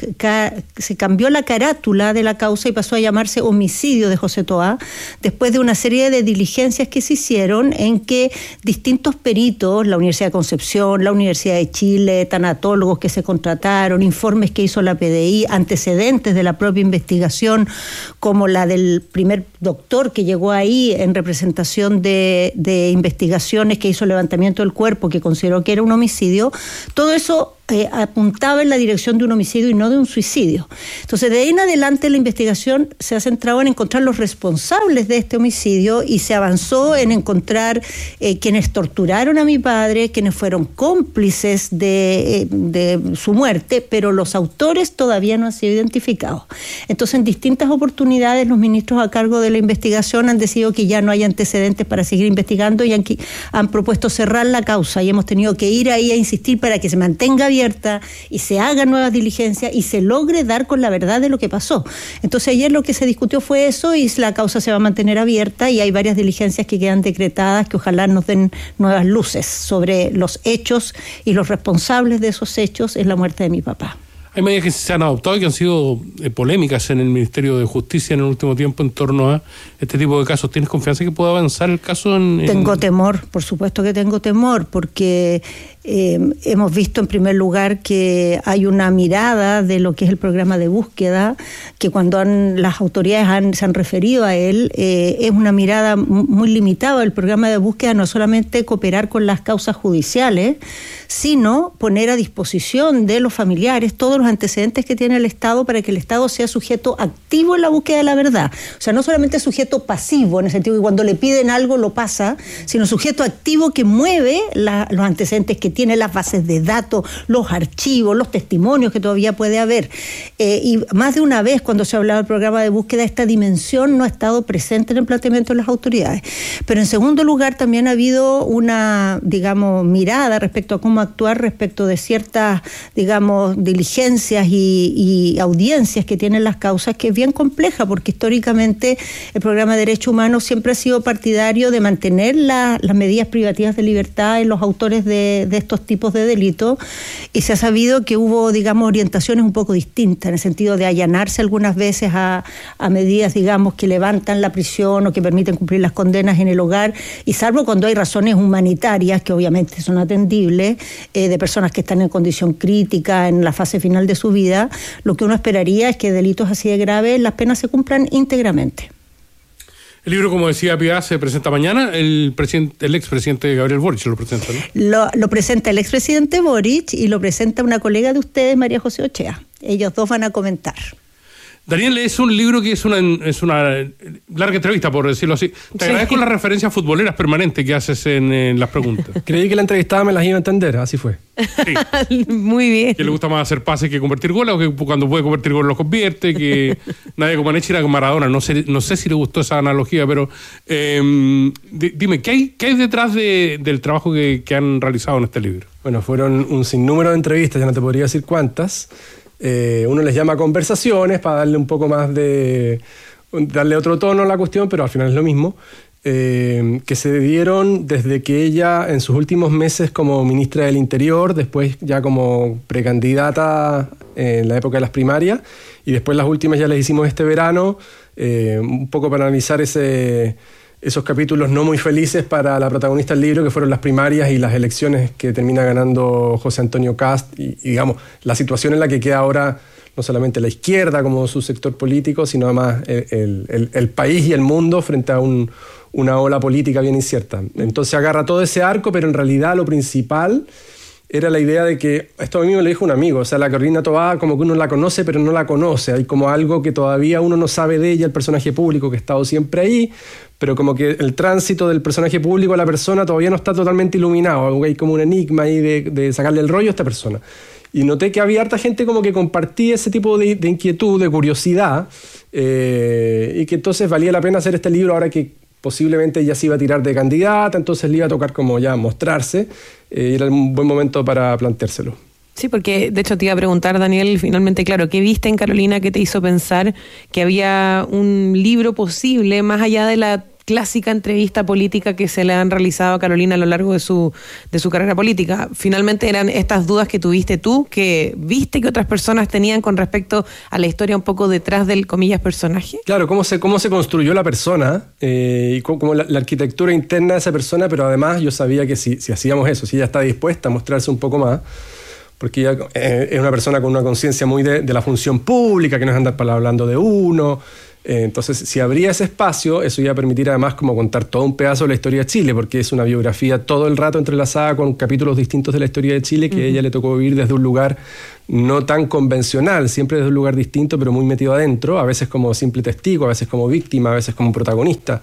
se cambió la carátula de la causa y pasó a llamarse homicidio de José Toá, después de una serie de diligencias que se hicieron en que distintos peritos, la Universidad de Concepción, la Universidad de Chile, tanatólogos que se contrataron, informes que hizo la P D I, antecedentes de la propia investigación, como la del primer doctor que llegó ahí en representación de, de investigaciones que hizo el levantamiento del cuerpo, que consideró que era un homicidio, todo eso Eh, apuntaba en la dirección de un homicidio y no de un suicidio. Entonces, de ahí en adelante la investigación se ha centrado en encontrar los responsables de este homicidio y se avanzó en encontrar eh, quienes torturaron a mi padre, quienes fueron cómplices de, eh, de su muerte, pero los autores todavía no han sido identificados. Entonces, en distintas oportunidades, los ministros a cargo de la investigación han decidido que ya no hay antecedentes para seguir investigando y han, han propuesto cerrar la causa, y hemos tenido que ir ahí a insistir para que se mantenga abierta y se hagan nuevas diligencias y se logre dar con la verdad de lo que pasó. Entonces ayer lo que se discutió fue eso y la causa se va a mantener abierta y hay varias diligencias que quedan decretadas que ojalá nos den nuevas luces sobre los hechos y los responsables de esos hechos en la muerte de mi papá. Hay medidas que se han adoptado y que han sido eh, polémicas en el Ministerio de Justicia en el último tiempo en torno a este tipo de casos. ¿Tienes confianza que pueda avanzar el caso? En, en... Tengo temor, por supuesto que tengo temor, porque eh, hemos visto en primer lugar que hay una mirada de lo que es el programa de búsqueda, que cuando han, las autoridades han, se han referido a él, eh, es una mirada muy limitada. El programa de búsqueda no es solamente cooperar con las causas judiciales, sino poner a disposición de los familiares todos los antecedentes que tiene el Estado para que el Estado sea sujeto activo en la búsqueda de la verdad. O sea, no solamente sujeto pasivo, en el sentido que cuando le piden algo lo pasa, sino sujeto activo que mueve la, los antecedentes que tiene, las bases de datos, los archivos, los testimonios que todavía puede haber. Eh, y más de una vez cuando se ha hablado del programa de búsqueda, esta dimensión no ha estado presente en el planteamiento de las autoridades. Pero en segundo lugar también ha habido una, digamos, mirada respecto a cómo actuar respecto de ciertas, digamos, diligencias y, y audiencias que tienen las causas, que es bien compleja, porque históricamente el programa de Derechos Humanos siempre ha sido partidario de mantener la, las medidas privativas de libertad en los autores de, de estos tipos de delitos, y se ha sabido que hubo, digamos, orientaciones un poco distintas, en el sentido de allanarse algunas veces a, a medidas, digamos, que levantan la prisión o que permiten cumplir las condenas en el hogar, y salvo cuando hay razones humanitarias, que obviamente son atendibles, eh, de personas que están en condición crítica en la fase final de su vida, lo que uno esperaría es que delitos así de graves las penas se cumplan íntegramente. El libro, como decía Piedad, se presenta mañana. El presidente, el expresidente Gabriel Boric lo presenta, ¿no? Lo, lo presenta el expresidente Boric y lo presenta una colega de ustedes, María José Ochea. Ellos dos van a comentar. Daniel, es un libro que es una, es una larga entrevista, por decirlo así. Te sí. agradezco las referencias futboleras permanentes que haces en, en las preguntas. Creí que la entrevistada me las iba a entender, así fue. Sí. Muy bien. Que le gusta más hacer pases que convertir goles, o que cuando puede convertir goles los convierte, que nadie como Comaneci era con Maradona. No sé, no sé si le gustó esa analogía, pero eh, dime, ¿qué hay, qué hay detrás de, del trabajo que, que han realizado en este libro? Bueno, fueron un sinnúmero de entrevistas, ya no te podría decir cuántas. Eh, uno les llama conversaciones para darle un poco más de... darle otro tono a la cuestión, pero al final es lo mismo, eh, que se dieron desde que ella en sus últimos meses como ministra del Interior, después ya como precandidata en la época de las primarias, y después las últimas ya las hicimos este verano, eh, un poco para analizar ese... esos capítulos no muy felices para la protagonista del libro, que fueron las primarias y las elecciones que termina ganando José Antonio Kast, y, y digamos, la situación en la que queda ahora no solamente la izquierda como su sector político, sino además el, el, el país y el mundo frente a un, una ola política bien incierta. Entonces agarra todo ese arco, pero en realidad lo principal era la idea de que, esto a mí me lo dijo un amigo, o sea, la Carolina Toá como que uno la conoce pero no la conoce, hay como algo que todavía uno no sabe de ella, el personaje público que ha estado siempre ahí, pero como que el tránsito del personaje público a la persona todavía no está totalmente iluminado, hay como un enigma ahí de, de sacarle el rollo a esta persona. Y noté que había harta gente como que compartía ese tipo de, de inquietud, de curiosidad, eh, y que entonces valía la pena hacer este libro ahora que posiblemente ella se iba a tirar de candidata, entonces le iba a tocar como ya mostrarse, eh, era un buen momento para planteárselo. Sí, porque de hecho te iba a preguntar, Daniel, finalmente, claro, ¿qué viste en Carolina que te hizo pensar que había un libro posible más allá de la clásica entrevista política que se le han realizado a Carolina a lo largo de su de su carrera política? Finalmente eran estas dudas que tuviste tú, que viste que otras personas tenían con respecto a la historia un poco detrás del, comillas, personaje. Claro, cómo se, cómo se construyó la persona eh, y cómo, cómo la, la arquitectura interna de esa persona, pero además yo sabía que si, si hacíamos eso, si ella está dispuesta a mostrarse un poco más, porque ella eh, es una persona con una conciencia muy de, de la función pública, que no es andar para hablando de uno. Eh, entonces, si abría ese espacio, eso iba a permitir además como contar todo un pedazo de la historia de Chile, porque es una biografía todo el rato entrelazada con capítulos distintos de la historia de Chile, que uh-huh. a ella le tocó vivir desde un lugar no tan convencional, siempre desde un lugar distinto, pero muy metido adentro, a veces como simple testigo, a veces como víctima, a veces como protagonista.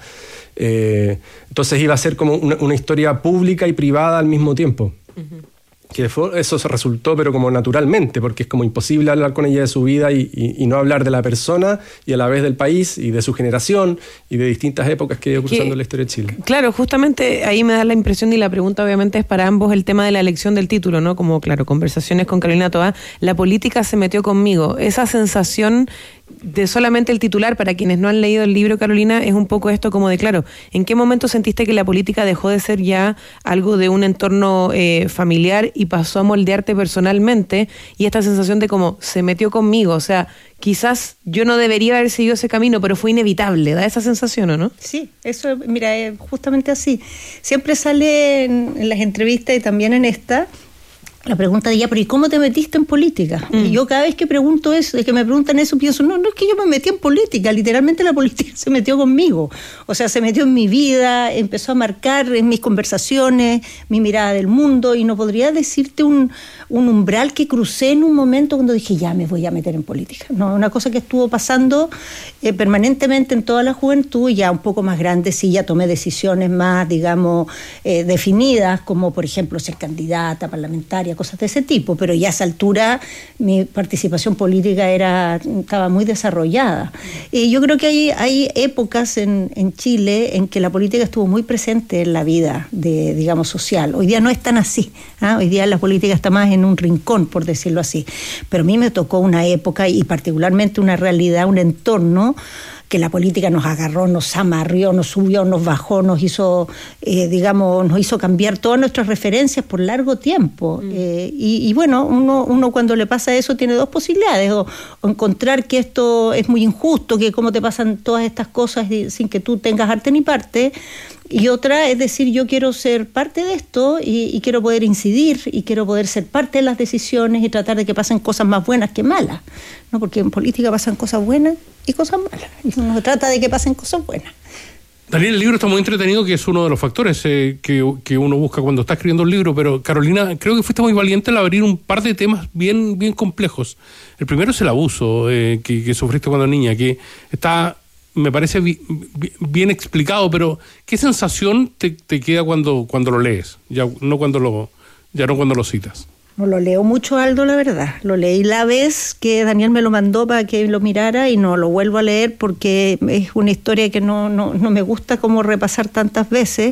Eh, entonces iba a ser como una, una historia pública y privada al mismo tiempo. Uh-huh. Que fue, eso se resultó, pero como naturalmente, porque es como imposible hablar con ella de su vida y, y, y no hablar de la persona y a la vez del país y de su generación y de distintas épocas que ha ido cruzando la historia de Chile. Claro, justamente ahí me da la impresión, y la pregunta obviamente es para ambos, el tema de la elección del título, ¿no? Como, claro, conversaciones con Carolina Toá, la política se metió conmigo. Esa sensación de solamente el titular, para quienes no han leído el libro, Carolina, es un poco esto como de, claro, ¿en qué momento sentiste que la política dejó de ser ya algo de un entorno eh, familiar y pasó a moldearte personalmente? Y esta sensación de como, se metió conmigo, o sea, quizás yo no debería haber seguido ese camino, pero fue inevitable, ¿da esa sensación o no? Sí, eso, mira, es justamente así. Siempre sale en, en las entrevistas y también en esta, la pregunta de ella, pero ¿y cómo te metiste en política? Mm. Y yo cada vez que pregunto eso, que me preguntan eso, pienso, no, no es que yo me metí en política, literalmente la política se metió conmigo. O sea, se metió en mi vida, empezó a marcar en mis conversaciones, mi mirada del mundo, y no podría decirte un, un umbral que crucé en un momento cuando dije, ya me voy a meter en política. No, una cosa que estuvo pasando eh, permanentemente en toda la juventud, y ya un poco más grande, sí, ya tomé decisiones más, digamos, eh, definidas, como por ejemplo ser candidata parlamentaria, cosas de ese tipo, pero ya a esa altura mi participación política era estaba muy desarrollada. Y yo creo que hay, hay épocas en, en Chile en que la política estuvo muy presente en la vida de, digamos, social. Hoy día no es tan así, ¿eh? Hoy día la política está más en un rincón, por decirlo así. Pero a mí me tocó una época y particularmente una realidad, un entorno que la política nos agarró, nos amarrió, nos subió, nos bajó, nos hizo, eh, digamos, nos hizo cambiar todas nuestras referencias por largo tiempo. Mm. Eh, y, y bueno, uno, uno cuando le pasa eso tiene dos posibilidades, o, o encontrar que esto es muy injusto, que cómo te pasan todas estas cosas sin que tú tengas arte ni parte, y otra es decir, yo quiero ser parte de esto y, y quiero poder incidir y quiero poder ser parte de las decisiones y tratar de que pasen cosas más buenas que malas, ¿no? Porque en política pasan cosas buenas y cosas malas, y uno trata de que pasen cosas buenas. Daniel, el libro está muy entretenido, que es uno de los factores eh, que, que uno busca cuando está escribiendo un libro, pero Carolina, creo que fuiste muy valiente al abrir un par de temas bien, bien complejos. El primero es el abuso eh, que, que sufriste cuando niña, que está... me parece bi, bi, bien explicado, pero ¿qué sensación te, te queda cuando, cuando lo lees? Ya no cuando lo, ya no cuando lo citas. No lo leo mucho, Aldo, la verdad. Lo leí la vez que Daniel me lo mandó para que lo mirara y no lo vuelvo a leer porque es una historia que no, no, no me gusta como repasar tantas veces,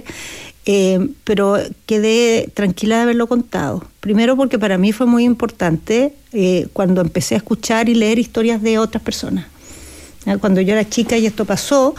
eh, pero quedé tranquila de haberlo contado. Primero porque para mí fue muy importante eh, cuando empecé a escuchar y leer historias de otras personas. Cuando yo era chica y esto pasó,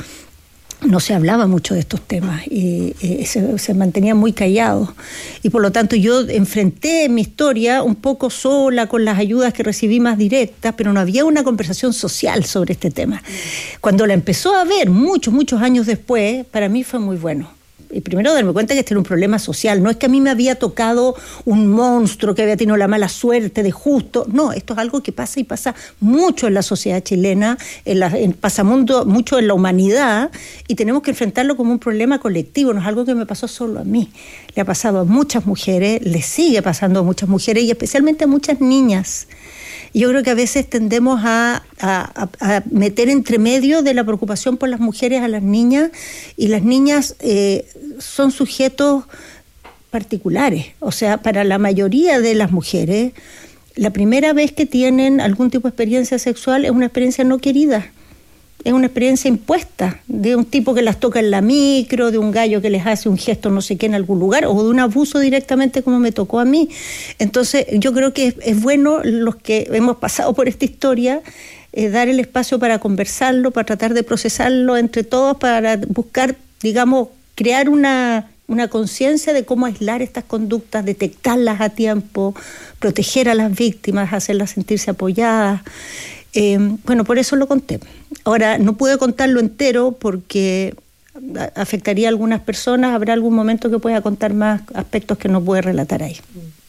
no se hablaba mucho de estos temas y, y se, se mantenía muy callado. Y por lo tanto yo enfrenté mi historia un poco sola con las ayudas que recibí más directas, pero no había una conversación social sobre este tema. Cuando la empezó a ver muchos, muchos años después, para mí fue muy bueno. y primero darme cuenta que este era un problema social. No es que a mí me había tocado un monstruo que había tenido la mala suerte de justo. No, esto es algo que pasa y pasa mucho en la sociedad chilena, en la, en, pasa mundo, mucho en la humanidad, y tenemos que enfrentarlo como un problema colectivo. No es algo que me pasó solo a mí. Le ha pasado a muchas mujeres, le sigue pasando a muchas mujeres y especialmente a muchas niñas. Yo creo que a veces tendemos a, a, a meter entre medio de la preocupación por las mujeres a las niñas, y las niñas eh, son sujetos particulares. O sea, para la mayoría de las mujeres, la primera vez que tienen algún tipo de experiencia sexual es una experiencia no querida. Es una experiencia impuesta, de un tipo que las toca en la micro, de un gallo que les hace un gesto no sé qué en algún lugar, o de un abuso directamente como me tocó a mí. Entonces yo creo que es, es bueno, los que hemos pasado por esta historia, eh, dar el espacio para conversarlo, para tratar de procesarlo entre todos, para buscar, digamos, crear una, una conciencia de cómo aislar estas conductas, detectarlas a tiempo, proteger a las víctimas, hacerlas sentirse apoyadas. Eh, bueno, por eso lo conté. Ahora, no pude contarlo entero porque afectaría a algunas personas. Habrá algún momento que pueda contar más aspectos que no pude relatar ahí.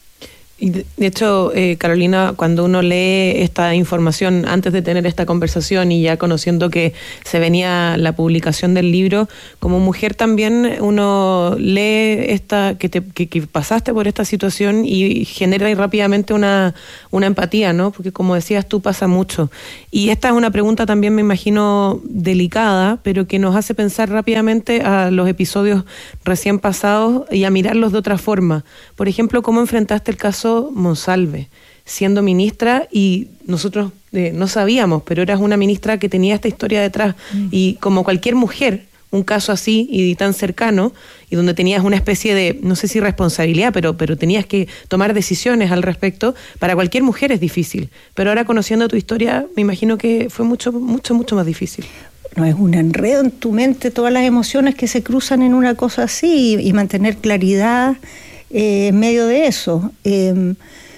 Y de, de hecho, eh, Carolina, cuando uno lee esta información antes de tener esta conversación y ya conociendo que se venía la publicación del libro, como mujer también uno lee esta que, te, que, que pasaste por esta situación y genera rápidamente una, una empatía, ¿no? Porque como decías tú, pasa mucho. Y esta es una pregunta también, me imagino, delicada, pero que nos hace pensar rápidamente a los episodios recién pasados y a mirarlos de otra forma. Por ejemplo, ¿cómo enfrentaste el caso Monsalve, siendo ministra, y nosotros eh, no sabíamos, pero eras una ministra que tenía esta historia detrás, mm. y como cualquier mujer, un caso así y tan cercano, y donde tenías una especie de, no sé si responsabilidad, pero, pero tenías que tomar decisiones al respecto, para cualquier mujer es difícil, pero ahora conociendo tu historia, me imagino que fue mucho, mucho, mucho más difícil. No, es un enredo en tu mente, todas las emociones que se cruzan en una cosa así, y, y mantener claridad Eh, en medio de eso. Eh,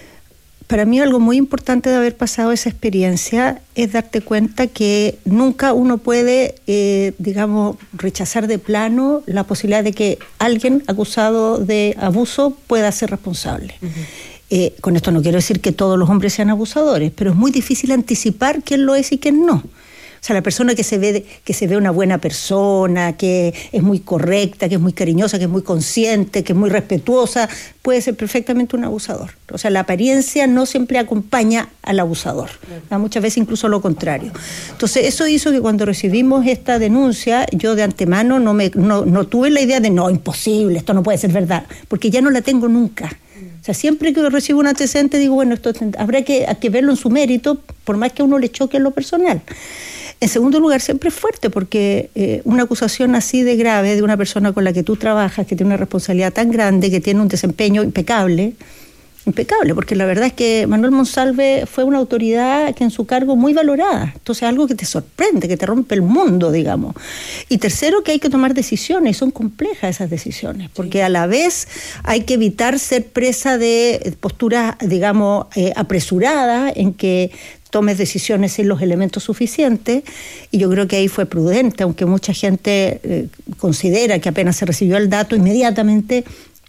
para mí algo muy importante de haber pasado esa experiencia es darte cuenta que nunca uno puede, eh, digamos, rechazar de plano la posibilidad de que alguien acusado de abuso pueda ser responsable. Uh-huh. Eh, con esto no quiero decir que todos los hombres sean abusadores, pero es muy difícil anticipar quién lo es y quién no. O sea, la persona que se ve que se ve una buena persona, que es muy correcta, que es muy cariñosa, que es muy consciente, que es muy respetuosa, puede ser perfectamente un abusador. O sea, la apariencia no siempre acompaña al abusador. Claro. Muchas veces incluso lo contrario. Entonces, eso hizo que cuando recibimos esta denuncia, yo de antemano no, me, no, no tuve la idea de no, imposible, esto no puede ser verdad, porque ya no la tengo nunca. O sea, siempre que recibo un antecedente digo, bueno, esto habrá que, que verlo en su mérito, por más que a uno le choque en lo personal. En segundo lugar, siempre es fuerte, porque eh, una acusación así de grave de una persona con la que tú trabajas, que tiene una responsabilidad tan grande, que tiene un desempeño impecable, impecable, porque la verdad es que Manuel Monsalve fue una autoridad que en su cargo muy valorada. Entonces, algo que te sorprende, que te rompe el mundo, digamos. Y tercero, que hay que tomar decisiones, y son complejas esas decisiones, porque a la vez hay que evitar ser presa de posturas, digamos, eh, apresuradas, en que tomes decisiones sin los elementos suficientes, y yo creo que ahí fue prudente, aunque mucha gente eh, considera que apenas se recibió el dato, inmediatamente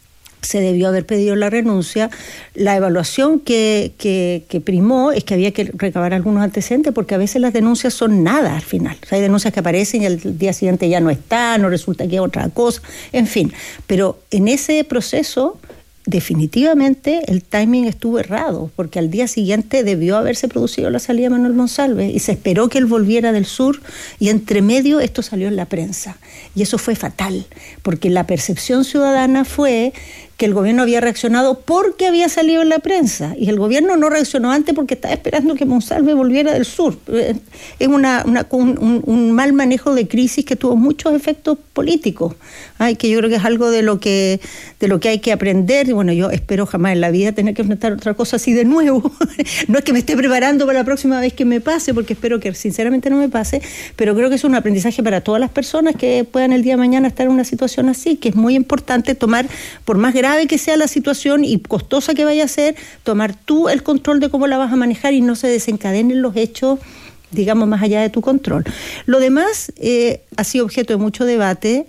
se debió haber pedido la renuncia. La evaluación que, que, que primó es que había que recabar algunos antecedentes, porque a veces las denuncias son nada al final. O sea, hay denuncias que aparecen y al día siguiente ya no están, o resulta que es otra cosa, en fin. Pero en ese proceso, definitivamente el timing estuvo errado, porque al día siguiente debió haberse producido la salida de Manuel Monsalve y se esperó que él volviera del sur, y entre medio esto salió en la prensa, y eso fue fatal, porque la percepción ciudadana fue que el gobierno había reaccionado porque había salido en la prensa, y el gobierno no reaccionó antes porque estaba esperando que Monsalve volviera del sur. Es una, una, un, un mal manejo de crisis que tuvo muchos efectos políticos. Ay, que yo creo que es algo de lo que, de lo que hay que aprender, y bueno, yo espero jamás en la vida tener que enfrentar otra cosa así de nuevo. No es que me esté preparando para la próxima vez que me pase, porque espero que sinceramente no me pase, pero creo que es un aprendizaje para todas las personas que puedan el día de mañana estar en una situación así, que es muy importante tomar, por más grave que sea la situación y costosa que vaya a ser, tomar tú el control de cómo la vas a manejar y no se desencadenen los hechos, digamos, más allá de tu control. Lo demás eh, ha sido objeto de mucho debate,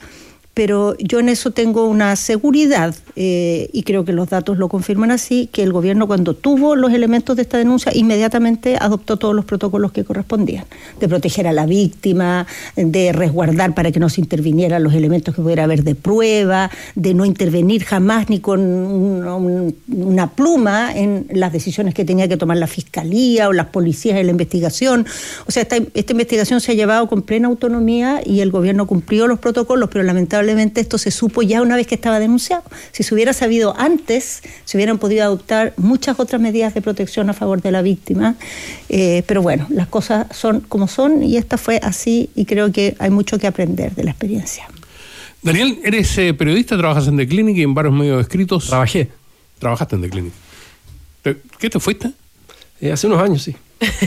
pero yo en eso tengo una seguridad, eh, y creo que los datos lo confirman así, que el gobierno, cuando tuvo los elementos de esta denuncia, inmediatamente adoptó todos los protocolos que correspondían, de proteger a la víctima, de resguardar para que no se intervinieran los elementos que pudiera haber de prueba, de no intervenir jamás ni con un, un, una pluma en las decisiones que tenía que tomar la fiscalía o las policías en la investigación. O sea, esta, esta investigación se ha llevado con plena autonomía y el gobierno cumplió los protocolos, pero lamentablemente esto se supo ya una vez que estaba denunciado. Si se hubiera sabido antes, se hubieran podido adoptar muchas otras medidas de protección a favor de la víctima, eh, pero bueno, las cosas son como son y esta fue así y creo que hay mucho que aprender de la experiencia. Daniel, eres eh, periodista, trabajas en The Clinic y en varios medios escritos. Trabajé. Trabajaste en The Clinic. ¿Qué te fuiste? Eh, hace unos años, sí.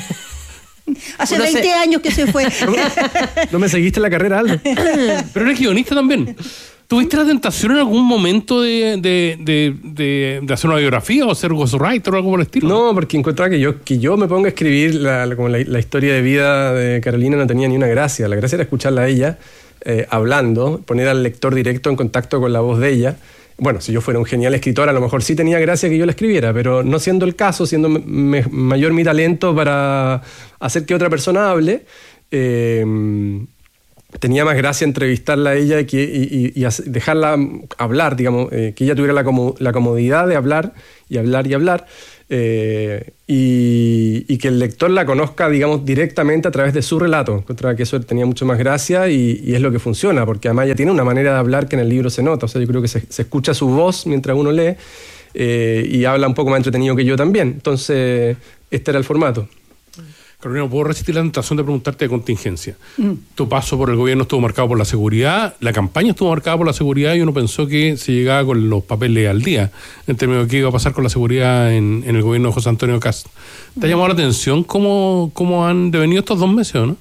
Hace veinte se... años que se fue. ¿No, no me seguiste la carrera, Aldo? Pero eres guionista también. ¿Tuviste la tentación en algún momento de, de, de, de, de hacer una biografía o ser ghostwriter o algo por el estilo? No, porque encontraba que yo, que yo me ponga a escribir la, la, como la, la historia de vida de Carolina no tenía ni una gracia. La gracia era escucharla a ella eh, hablando, poner al lector directo en contacto con la voz de ella. Bueno, si yo fuera un genial escritor, a lo mejor sí tenía gracia que yo la escribiera, pero no siendo el caso, siendo me, mayor mi talento para hacer que otra persona hable, eh, tenía más gracia entrevistarla a ella y, que, y, y, y dejarla hablar, digamos, eh, que ella tuviera la, como, la comodidad de hablar y hablar y hablar, eh, y, y que el lector la conozca, digamos, directamente a través de su relato. Encontraba que eso tenía mucho más gracia y, y es lo que funciona, porque además ella tiene una manera de hablar que en el libro se nota. O sea, yo creo que se, se escucha su voz mientras uno lee eh, y habla un poco más entretenido que yo también. Entonces, este era el formato. Carolina, ¿puedo resistir la tentación de preguntarte de contingencia? Mm. Tu paso por el gobierno estuvo marcado por la seguridad, la campaña estuvo marcada por la seguridad y uno pensó que se llegaba con los papeles al día en términos de qué iba a pasar con la seguridad en, en el gobierno de José Antonio Kast. ¿Te ha llamado la atención cómo, cómo han devenido estos dos meses, o no?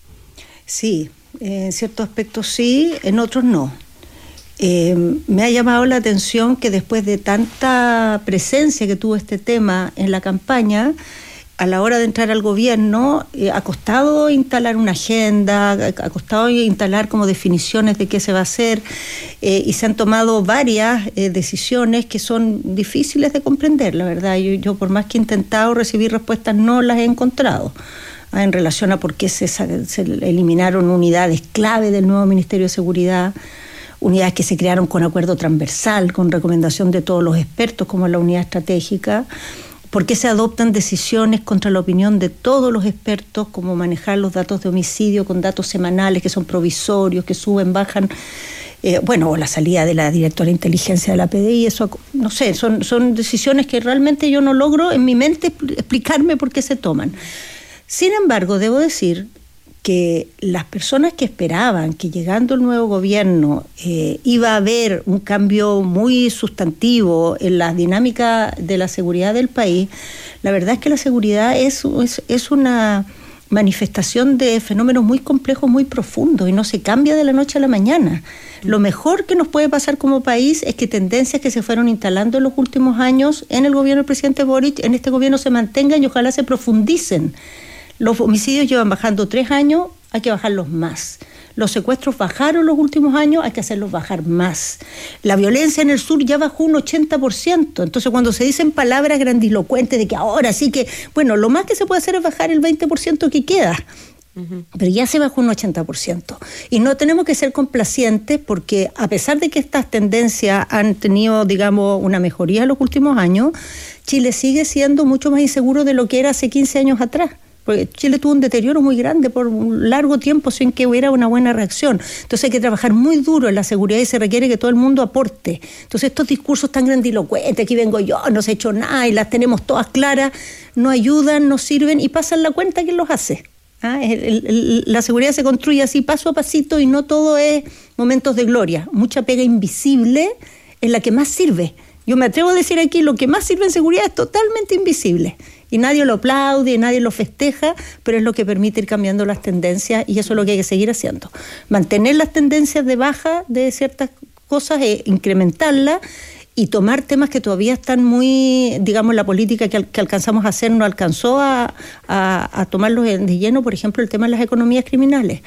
Sí, en ciertos aspectos sí, en otros no. Eh, me ha llamado la atención que después de tanta presencia que tuvo este tema en la campaña, a la hora de entrar al gobierno, eh, ha costado instalar una agenda, ha costado instalar como definiciones de qué se va a hacer, eh, y se han tomado varias eh, decisiones que son difíciles de comprender, la verdad. Yo, yo por más que he intentado recibir respuestas, no las he encontrado ah, en relación a por qué se, se eliminaron unidades clave del nuevo Ministerio de Seguridad, unidades que se crearon con acuerdo transversal, con recomendación de todos los expertos, como la unidad estratégica. ¿Por qué se adoptan decisiones contra la opinión de todos los expertos, como manejar los datos de homicidio con datos semanales que son provisorios, que suben, bajan? Eh, bueno, o la salida de la directora de inteligencia de la P D I, eso, no sé, son, son decisiones que realmente yo no logro en mi mente explicarme por qué se toman. Sin embargo, debo decir que las personas que esperaban que llegando el nuevo gobierno eh, iba a haber un cambio muy sustantivo en la dinámica de la seguridad del país, la verdad es que la seguridad es, es, es una manifestación de fenómenos muy complejos, muy profundos, y no se cambia de la noche a la mañana. Lo mejor que nos puede pasar como país es que tendencias que se fueron instalando en los últimos años en el gobierno del presidente Boric, en este gobierno se mantengan y ojalá se profundicen. Los homicidios llevan bajando tres años, hay que bajarlos más. Los secuestros bajaron los últimos años, hay que hacerlos bajar más. La violencia en el sur ya bajó un ochenta por ciento. Entonces, cuando se dicen palabras grandilocuentes de que ahora sí que... Bueno, lo más que se puede hacer es bajar el veinte por ciento que queda. Uh-huh. Pero ya se bajó un ochenta por ciento. Y no tenemos que ser complacientes porque, a pesar de que estas tendencias han tenido, digamos, una mejoría en los últimos años, Chile sigue siendo mucho más inseguro de lo que era hace quince años atrás. Porque Chile tuvo un deterioro muy grande por un largo tiempo sin que hubiera una buena reacción. Entonces hay que trabajar muy duro en la seguridad y se requiere que todo el mundo aporte. Entonces estos discursos tan grandilocuentes, aquí vengo yo, no se ha hecho nada y las tenemos todas claras, no ayudan, no sirven y pasan la cuenta quien los hace. ¿Ah? El, el, el, la seguridad se construye así paso a pasito y no todo es momentos de gloria. Mucha pega invisible es la que más sirve. Yo me atrevo a decir aquí, lo que más sirve en seguridad es totalmente invisible. Y nadie lo aplaude, y nadie lo festeja, pero es lo que permite ir cambiando las tendencias y eso es lo que hay que seguir haciendo. Mantener las tendencias de baja de ciertas cosas, e incrementarlas y tomar temas que todavía están muy, digamos, la política que, al, que alcanzamos a hacer no alcanzó a, a, a tomarlos de lleno, por ejemplo, el tema de las economías criminales.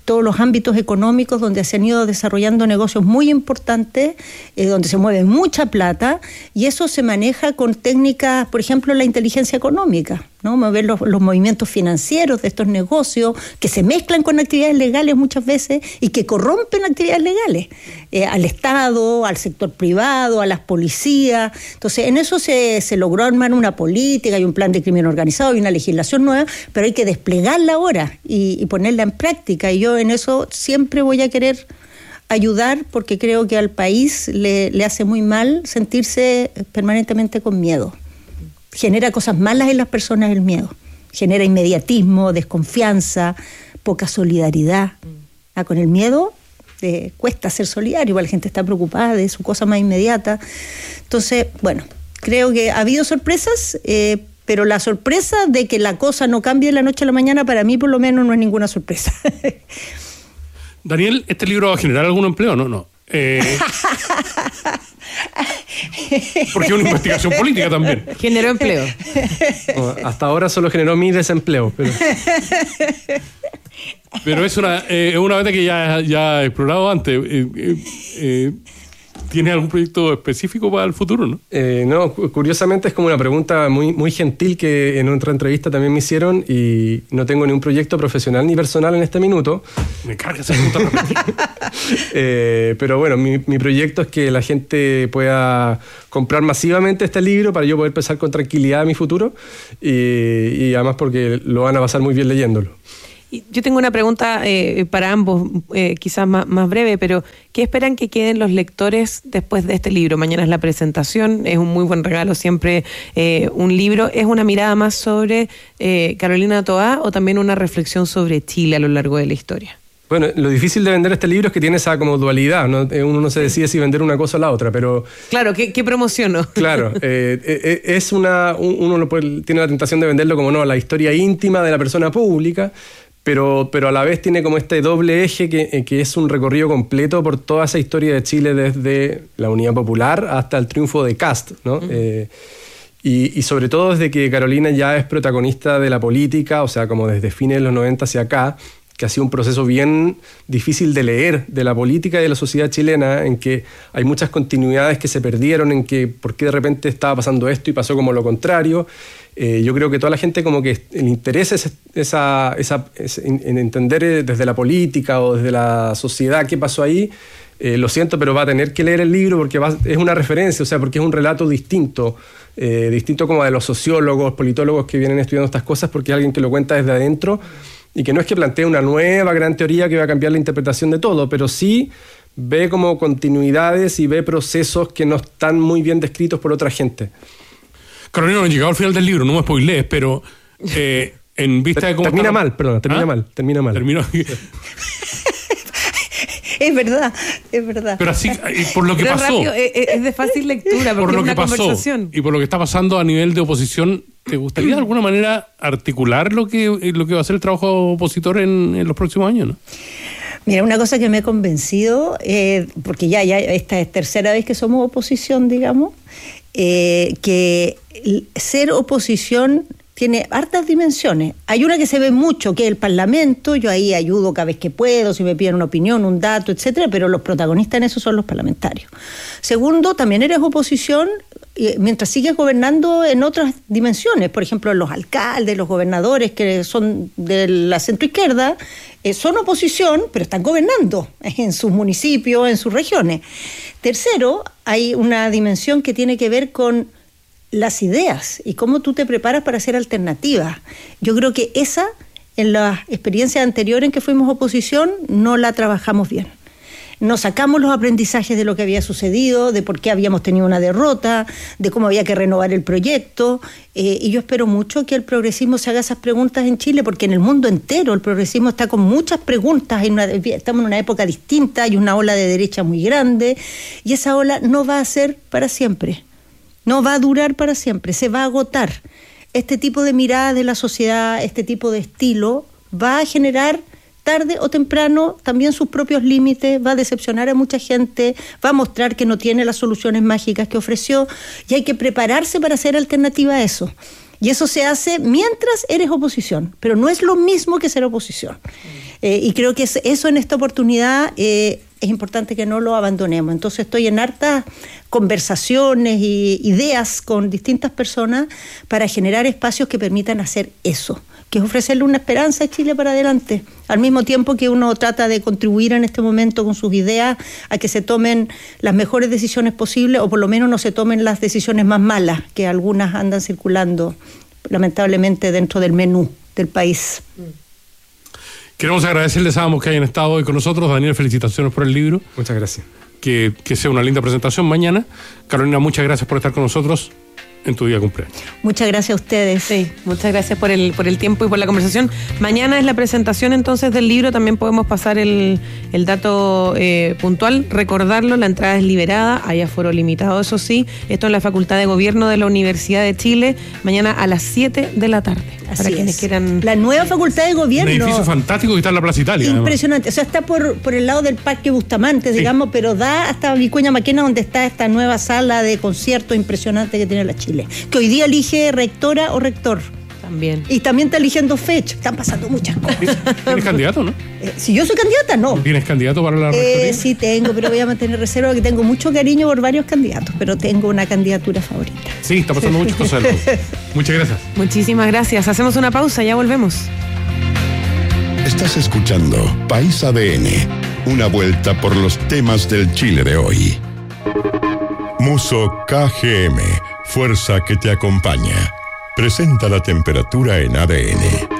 todos los ámbitos económicos donde se han ido desarrollando negocios muy importantes, eh, donde se mueve mucha plata, y eso se maneja con técnicas, por ejemplo, la inteligencia económica, ¿no? Mover los, los movimientos financieros de estos negocios que se mezclan con actividades legales muchas veces y que corrompen actividades legales, eh, al Estado, al sector privado, a las policías. Entonces, en eso se, se logró armar una política y un plan de crimen organizado y una legislación nueva, pero hay que desplegarla ahora y, y ponerla en práctica. Y yo en eso siempre voy a querer ayudar, porque creo que al país le, le hace muy mal sentirse permanentemente con miedo. Genera cosas malas en las personas el miedo. Genera inmediatismo, desconfianza, poca solidaridad. Ah, con el miedo eh, cuesta ser solidario, la gente está preocupada de su cosa más inmediata. Entonces, bueno, creo que ha habido sorpresas, eh, pero la sorpresa de que la cosa no cambie de la noche a la mañana, para mí por lo menos no es ninguna sorpresa. Daniel, ¿este libro va a generar algún empleo? No, no. Eh, porque es una investigación política también. Generó empleo. No, hasta ahora solo generó mi desempleo. Pero, pero es una, eh, una meta que ya, ya he explorado antes. Eh, eh, eh, ¿Tienes algún proyecto específico para el futuro, no? Eh, no, curiosamente es como una pregunta muy, muy gentil que en otra entrevista también me hicieron, y no tengo ni un proyecto profesional ni personal en este minuto. Me carga esa pregunta. eh, pero bueno, mi, mi proyecto es que la gente pueda comprar masivamente este libro para yo poder pensar con tranquilidad en mi futuro, y, y además porque lo van a pasar muy bien leyéndolo. Yo tengo una pregunta eh, para ambos, eh, quizás más, más breve, pero ¿qué esperan que queden los lectores después de este libro? Mañana es la presentación, es un muy buen regalo siempre eh, un libro. ¿Es una mirada más sobre eh, Carolina Toá o también una reflexión sobre Chile a lo largo de la historia? Bueno, lo difícil de vender este libro es que tiene esa como dualidad, ¿no? Uno no se decide si vender una cosa o la otra, pero... Claro, ¿qué, qué promociono? Claro, eh, eh, es una... Uno lo puede, tiene la tentación de venderlo como, no, la historia íntima de la persona pública, Pero, pero a la vez tiene como este doble eje que, que es un recorrido completo por toda esa historia de Chile, desde la Unidad Popular hasta el triunfo de Kast, ¿no? Uh-huh. eh, y, y sobre todo desde que Carolina ya es protagonista de la política, o sea, como desde fines de los noventa hacia acá, que ha sido un proceso bien difícil de leer de la política y de la sociedad chilena, en que hay muchas continuidades que se perdieron, en que por qué de repente estaba pasando esto y pasó como lo contrario. Eh, yo creo que toda la gente como que el interés es esa, esa, es en, en entender desde la política o desde la sociedad qué pasó ahí. Eh, lo siento, pero va a tener que leer el libro porque va, es una referencia, o sea, porque es un relato distinto, eh, distinto como de los sociólogos, politólogos que vienen estudiando estas cosas, porque es alguien que lo cuenta desde adentro y que no es que plantee una nueva gran teoría que va a cambiar la interpretación de todo, pero sí ve como continuidades y ve procesos que no están muy bien descritos por otra gente. Carolina, no he llegado al final del libro, no me spoilees, pero eh, en vista de cómo... Termina está... mal, perdón, termina ¿Ah? mal, termina mal. Terminó... Es verdad, es verdad. Pero así, por lo que Pero pasó... Rápido, es, es de fácil lectura, porque por lo es una que pasó conversación. Y por lo que está pasando a nivel de oposición, ¿te gustaría de alguna manera articular lo que, lo que va a ser el trabajo opositor en, en los próximos años, no? Mira, una cosa que me he convencido, eh, porque ya, ya esta es tercera vez que somos oposición, digamos, eh, que ser oposición tiene hartas dimensiones. Hay una que se ve mucho, que es el Parlamento. Yo ahí ayudo cada vez que puedo, si me piden una opinión, un dato, etcétera, pero los protagonistas en eso son los parlamentarios. Segundo, también eres oposición mientras sigues gobernando en otras dimensiones. Por ejemplo, los alcaldes, los gobernadores que son de la centroizquierda, eh, son oposición, pero están gobernando en sus municipios, en sus regiones. Tercero, hay una dimensión que tiene que ver con las ideas y cómo tú te preparas para hacer alternativas. Yo creo que esa, en las experiencias anteriores en que fuimos oposición, no la trabajamos bien. No sacamos los aprendizajes de lo que había sucedido, de por qué habíamos tenido una derrota, de cómo había que renovar el proyecto, eh, y yo espero mucho que el progresismo se haga esas preguntas en Chile, porque en el mundo entero el progresismo está con muchas preguntas, en una, estamos en una época distinta, hay una ola de derecha muy grande, y esa ola no va a ser para siempre. No va a durar para siempre, se va a agotar. Este tipo de mirada de la sociedad, este tipo de estilo, va a generar tarde o temprano también sus propios límites, va a decepcionar a mucha gente, va a mostrar que no tiene las soluciones mágicas que ofreció, y hay que prepararse para hacer alternativa a eso. Y eso se hace mientras eres oposición, pero no es lo mismo que ser oposición. Eh, y creo que eso en esta oportunidad eh, es importante que no lo abandonemos. Entonces estoy en hartas conversaciones e ideas con distintas personas para generar espacios que permitan hacer eso, que es ofrecerle una esperanza a Chile para adelante, al mismo tiempo que uno trata de contribuir en este momento con sus ideas a que se tomen las mejores decisiones posibles, o por lo menos no se tomen las decisiones más malas, que algunas andan circulando lamentablemente dentro del menú del país. Queremos agradecerles a ambos que hayan estado hoy con nosotros. Daniel, felicitaciones por el libro. Muchas gracias. Que, que sea una linda presentación mañana. Carolina, muchas gracias por estar con nosotros en tu día de cumpleaños. Muchas gracias a ustedes. Sí, muchas gracias por el, por el tiempo y por la conversación. Mañana es la presentación entonces del libro, también podemos pasar el, el dato eh, puntual, recordarlo, la entrada es liberada, hay aforo limitado, eso sí, esto en la Facultad de Gobierno de la Universidad de Chile, mañana a las siete de la tarde. Así para es. Quienes quieran... La nueva Facultad de Gobierno. Un edificio fantástico que está en la Plaza Italia. Impresionante, además. O sea, está por, por el lado del Parque Bustamante, sí, digamos, pero da hasta Vicuña Maquena, donde está esta nueva sala de concierto impresionante que tiene la Chile, que hoy día elige rectora o rector. También. Y también está eligiendo fecha. Están pasando muchas cosas. ¿Tienes candidato, no? Eh, si yo soy candidata, no. ¿Tienes candidato para la rectoría? Eh, sí tengo, pero voy a mantener reserva porque tengo mucho cariño por varios candidatos, pero tengo una candidatura favorita. Sí, está pasando muchas cosas. Muchas gracias. Muchísimas gracias. Hacemos una pausa, ya volvemos. Estás escuchando País A D N, una vuelta por los temas del Chile de hoy. Muso K G M, fuerza que te acompaña. Presenta la temperatura en A D N.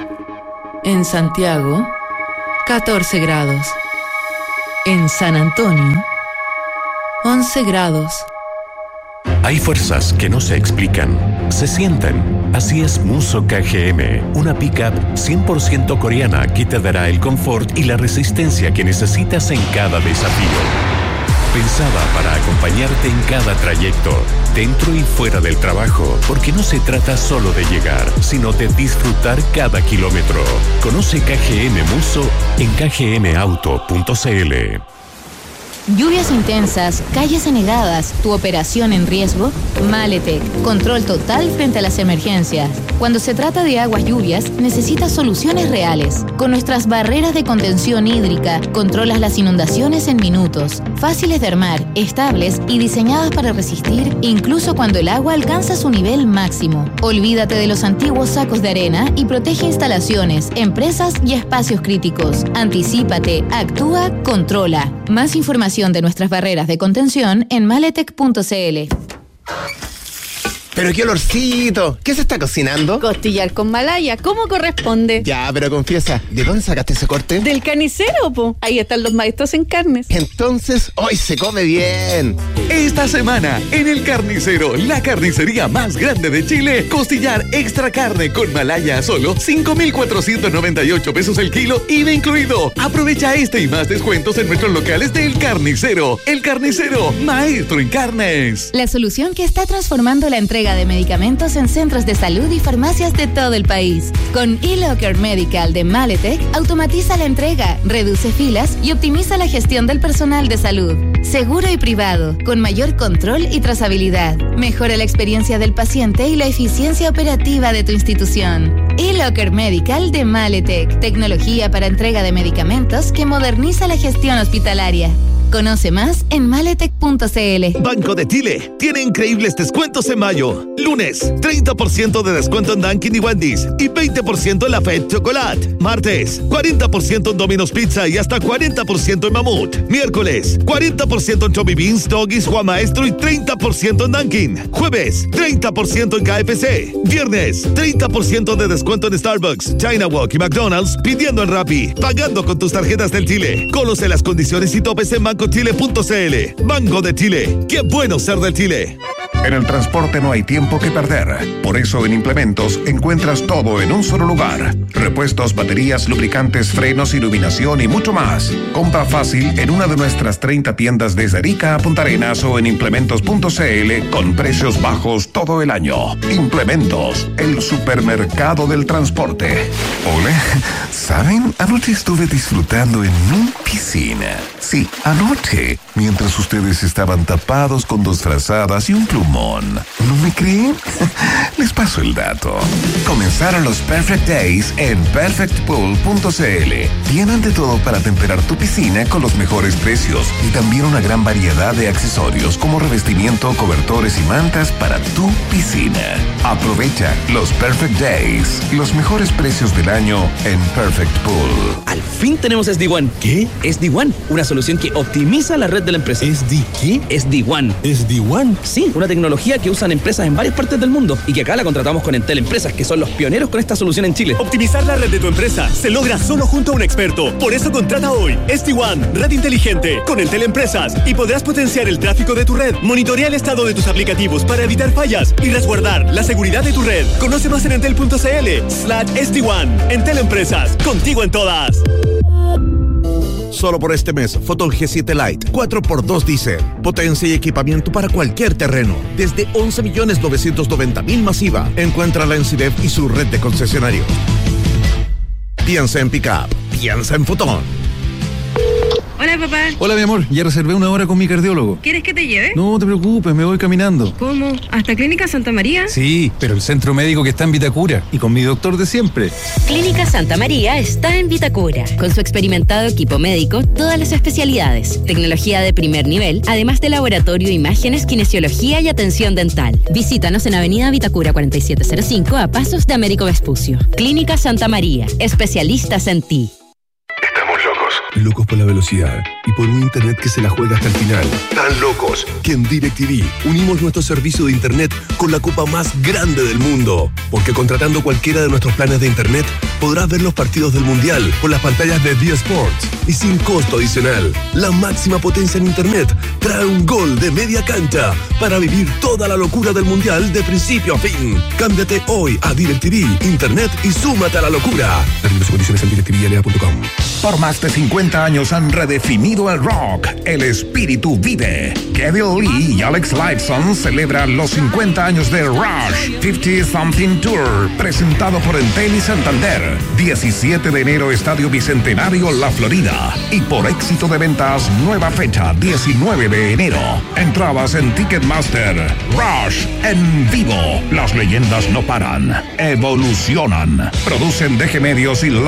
En Santiago, catorce grados. En San Antonio, once grados. Hay fuerzas que no se explican, se sienten. Así es Muso K G M, una pickup cien por ciento coreana que te dará el confort y la resistencia que necesitas en cada desafío. Pensada para acompañarte en cada trayecto, dentro y fuera del trabajo, porque no se trata solo de llegar, sino de disfrutar cada kilómetro. Conoce K G M Muso en k g m auto punto c l. Lluvias intensas, calles anegadas, tu operación en riesgo. Maletec, control total frente a las emergencias. Cuando se trata de aguas lluvias, necesitas soluciones reales. Con nuestras barreras de contención hídrica, controlas las inundaciones en minutos. Fáciles de armar, estables y diseñadas para resistir incluso cuando el agua alcanza su nivel máximo. Olvídate de los antiguos sacos de arena y protege instalaciones, empresas y espacios críticos. Anticípate, actúa, controla. Más información de nuestras barreras de contención en maletec punto c l. Pero qué olorcito. ¿Qué se está cocinando? Costillar con malaya, ¿cómo corresponde? Ya, pero confiesa, ¿de dónde sacaste ese corte? Del carnicero, po. Ahí están los maestros en carnes. Entonces, hoy se come bien. Esta semana, en El Carnicero, la carnicería más grande de Chile, costillar extra carne con malaya a solo cinco mil cuatrocientos noventa y ocho pesos el kilo, I V A incluido. Aprovecha este y más descuentos en nuestros locales de El Carnicero. El Carnicero, maestro en carnes. La solución que está transformando la entrega de medicamentos en centros de salud y farmacias de todo el país. Con eLocker Medical de Maletec, automatiza la entrega, reduce filas y optimiza la gestión del personal de salud. Seguro y privado, con mayor control y trazabilidad. Mejora la experiencia del paciente y la eficiencia operativa de tu institución. eLocker Medical de Maletec, tecnología para entrega de medicamentos que moderniza la gestión hospitalaria. Conoce más en maletec punto c l. Banco de Chile tiene increíbles descuentos en mayo. Lunes, treinta por ciento de descuento en Dunkin' y Wendy's y veinte por ciento en la Fed Chocolate. Martes, cuarenta por ciento en Domino's Pizza y hasta cuarenta por ciento en Mamut. Miércoles, cuarenta por ciento en Chubby Beans, Doggies, Juan Maestro y treinta por ciento en Dunkin'. Jueves, treinta por ciento en K F C. Viernes, treinta por ciento de descuento en Starbucks, China Walk y McDonald's pidiendo en Rappi, pagando con tus tarjetas del Chile. Conoce las condiciones y topes en banco chile punto c l. Banco de Chile. ¡Qué bueno ser del Chile! En el transporte no hay tiempo que perder. Por eso en Implementos encuentras todo en un solo lugar. Repuestos, baterías, lubricantes, frenos, iluminación y mucho más. Compra fácil en una de nuestras treinta tiendas desde Arica a Punta Arenas o en implementos punto c l con precios bajos todo el año. Implementos, el supermercado del transporte. Hola, ¿saben? Anoche estuve disfrutando en mi piscina. Sí, anoche, mientras ustedes estaban tapados con dos frazadas y un plumón limón. ¿No me creen? Les paso el dato. Comenzaron los Perfect Days en perfect pool punto c l. Tienen de todo para temperar tu piscina con los mejores precios y también una gran variedad de accesorios como revestimiento, cobertores y mantas para tu piscina. Aprovecha los Perfect Days, los mejores precios del año en Perfect Pool. Al fin tenemos S D One. ¿Qué? S D One, una solución que optimiza la red de la empresa. ¿S D qué? S D One. ¿S D One? Sí, una tecnología que usan empresas en varias partes del mundo y que acá la contratamos con Entel Empresas, que son los pioneros con esta solución en Chile. Optimizar la red de tu empresa se logra solo junto a un experto. Por eso contrata hoy S D One, red inteligente, con Entel Empresas, y podrás potenciar el tráfico de tu red, monitorear el estado de tus aplicativos para evitar fallas y resguardar la seguridad de tu red. Conoce más en entel punto c l slash S D One. Entel Empresas, contigo en todas. Solo por este mes, Photon G siete Lite cuatro por dos Diesel. Potencia y equipamiento para cualquier terreno. Desde once millones novecientos noventa mil masiva. Encuéntrala en Cidef y su red de concesionarios. Piensa en Pickup. Piensa en Photon. Hola, papá. Hola, mi amor. Ya reservé una hora con mi cardiólogo. ¿Quieres que te lleve? No te preocupes, me voy caminando. ¿Cómo? ¿Hasta Clínica Santa María? Sí, pero el centro médico que está en Vitacura y con mi doctor de siempre. Clínica Santa María está en Vitacura. Con su experimentado equipo médico, todas las especialidades, tecnología de primer nivel, además de laboratorio, imágenes, kinesiología y atención dental. Visítanos en Avenida Vitacura cuarenta y siete cero cinco a pasos de Américo Vespucio. Clínica Santa María, especialistas en ti. Locos por la velocidad y por un internet que se la juega hasta el final. Tan locos que en DirecTV unimos nuestro servicio de internet con la copa más grande del mundo. Porque contratando cualquiera de nuestros planes de internet, podrás ver los partidos del Mundial por las pantallas de D Sports y sin costo adicional. La máxima potencia en internet trae un gol de media cancha para vivir toda la locura del Mundial de principio a fin. Cámbiate hoy a DirecTV, internet y súmate a la locura. Términos y condiciones en directividad punto com. Por más de cincuenta años han redefinido el rock. El espíritu vive. Kevin Lee y Alex Lifeson celebran los cincuenta años de Rush cincuenta Something Tour, presentado por Entel y Santander. diecisiete de enero, Estadio Bicentenario, La Florida. Y por éxito de ventas, nueva fecha, diecinueve de enero. Entradas en Ticketmaster. Rush en vivo. Las leyendas no paran. Evolucionan. Producen D G Medios y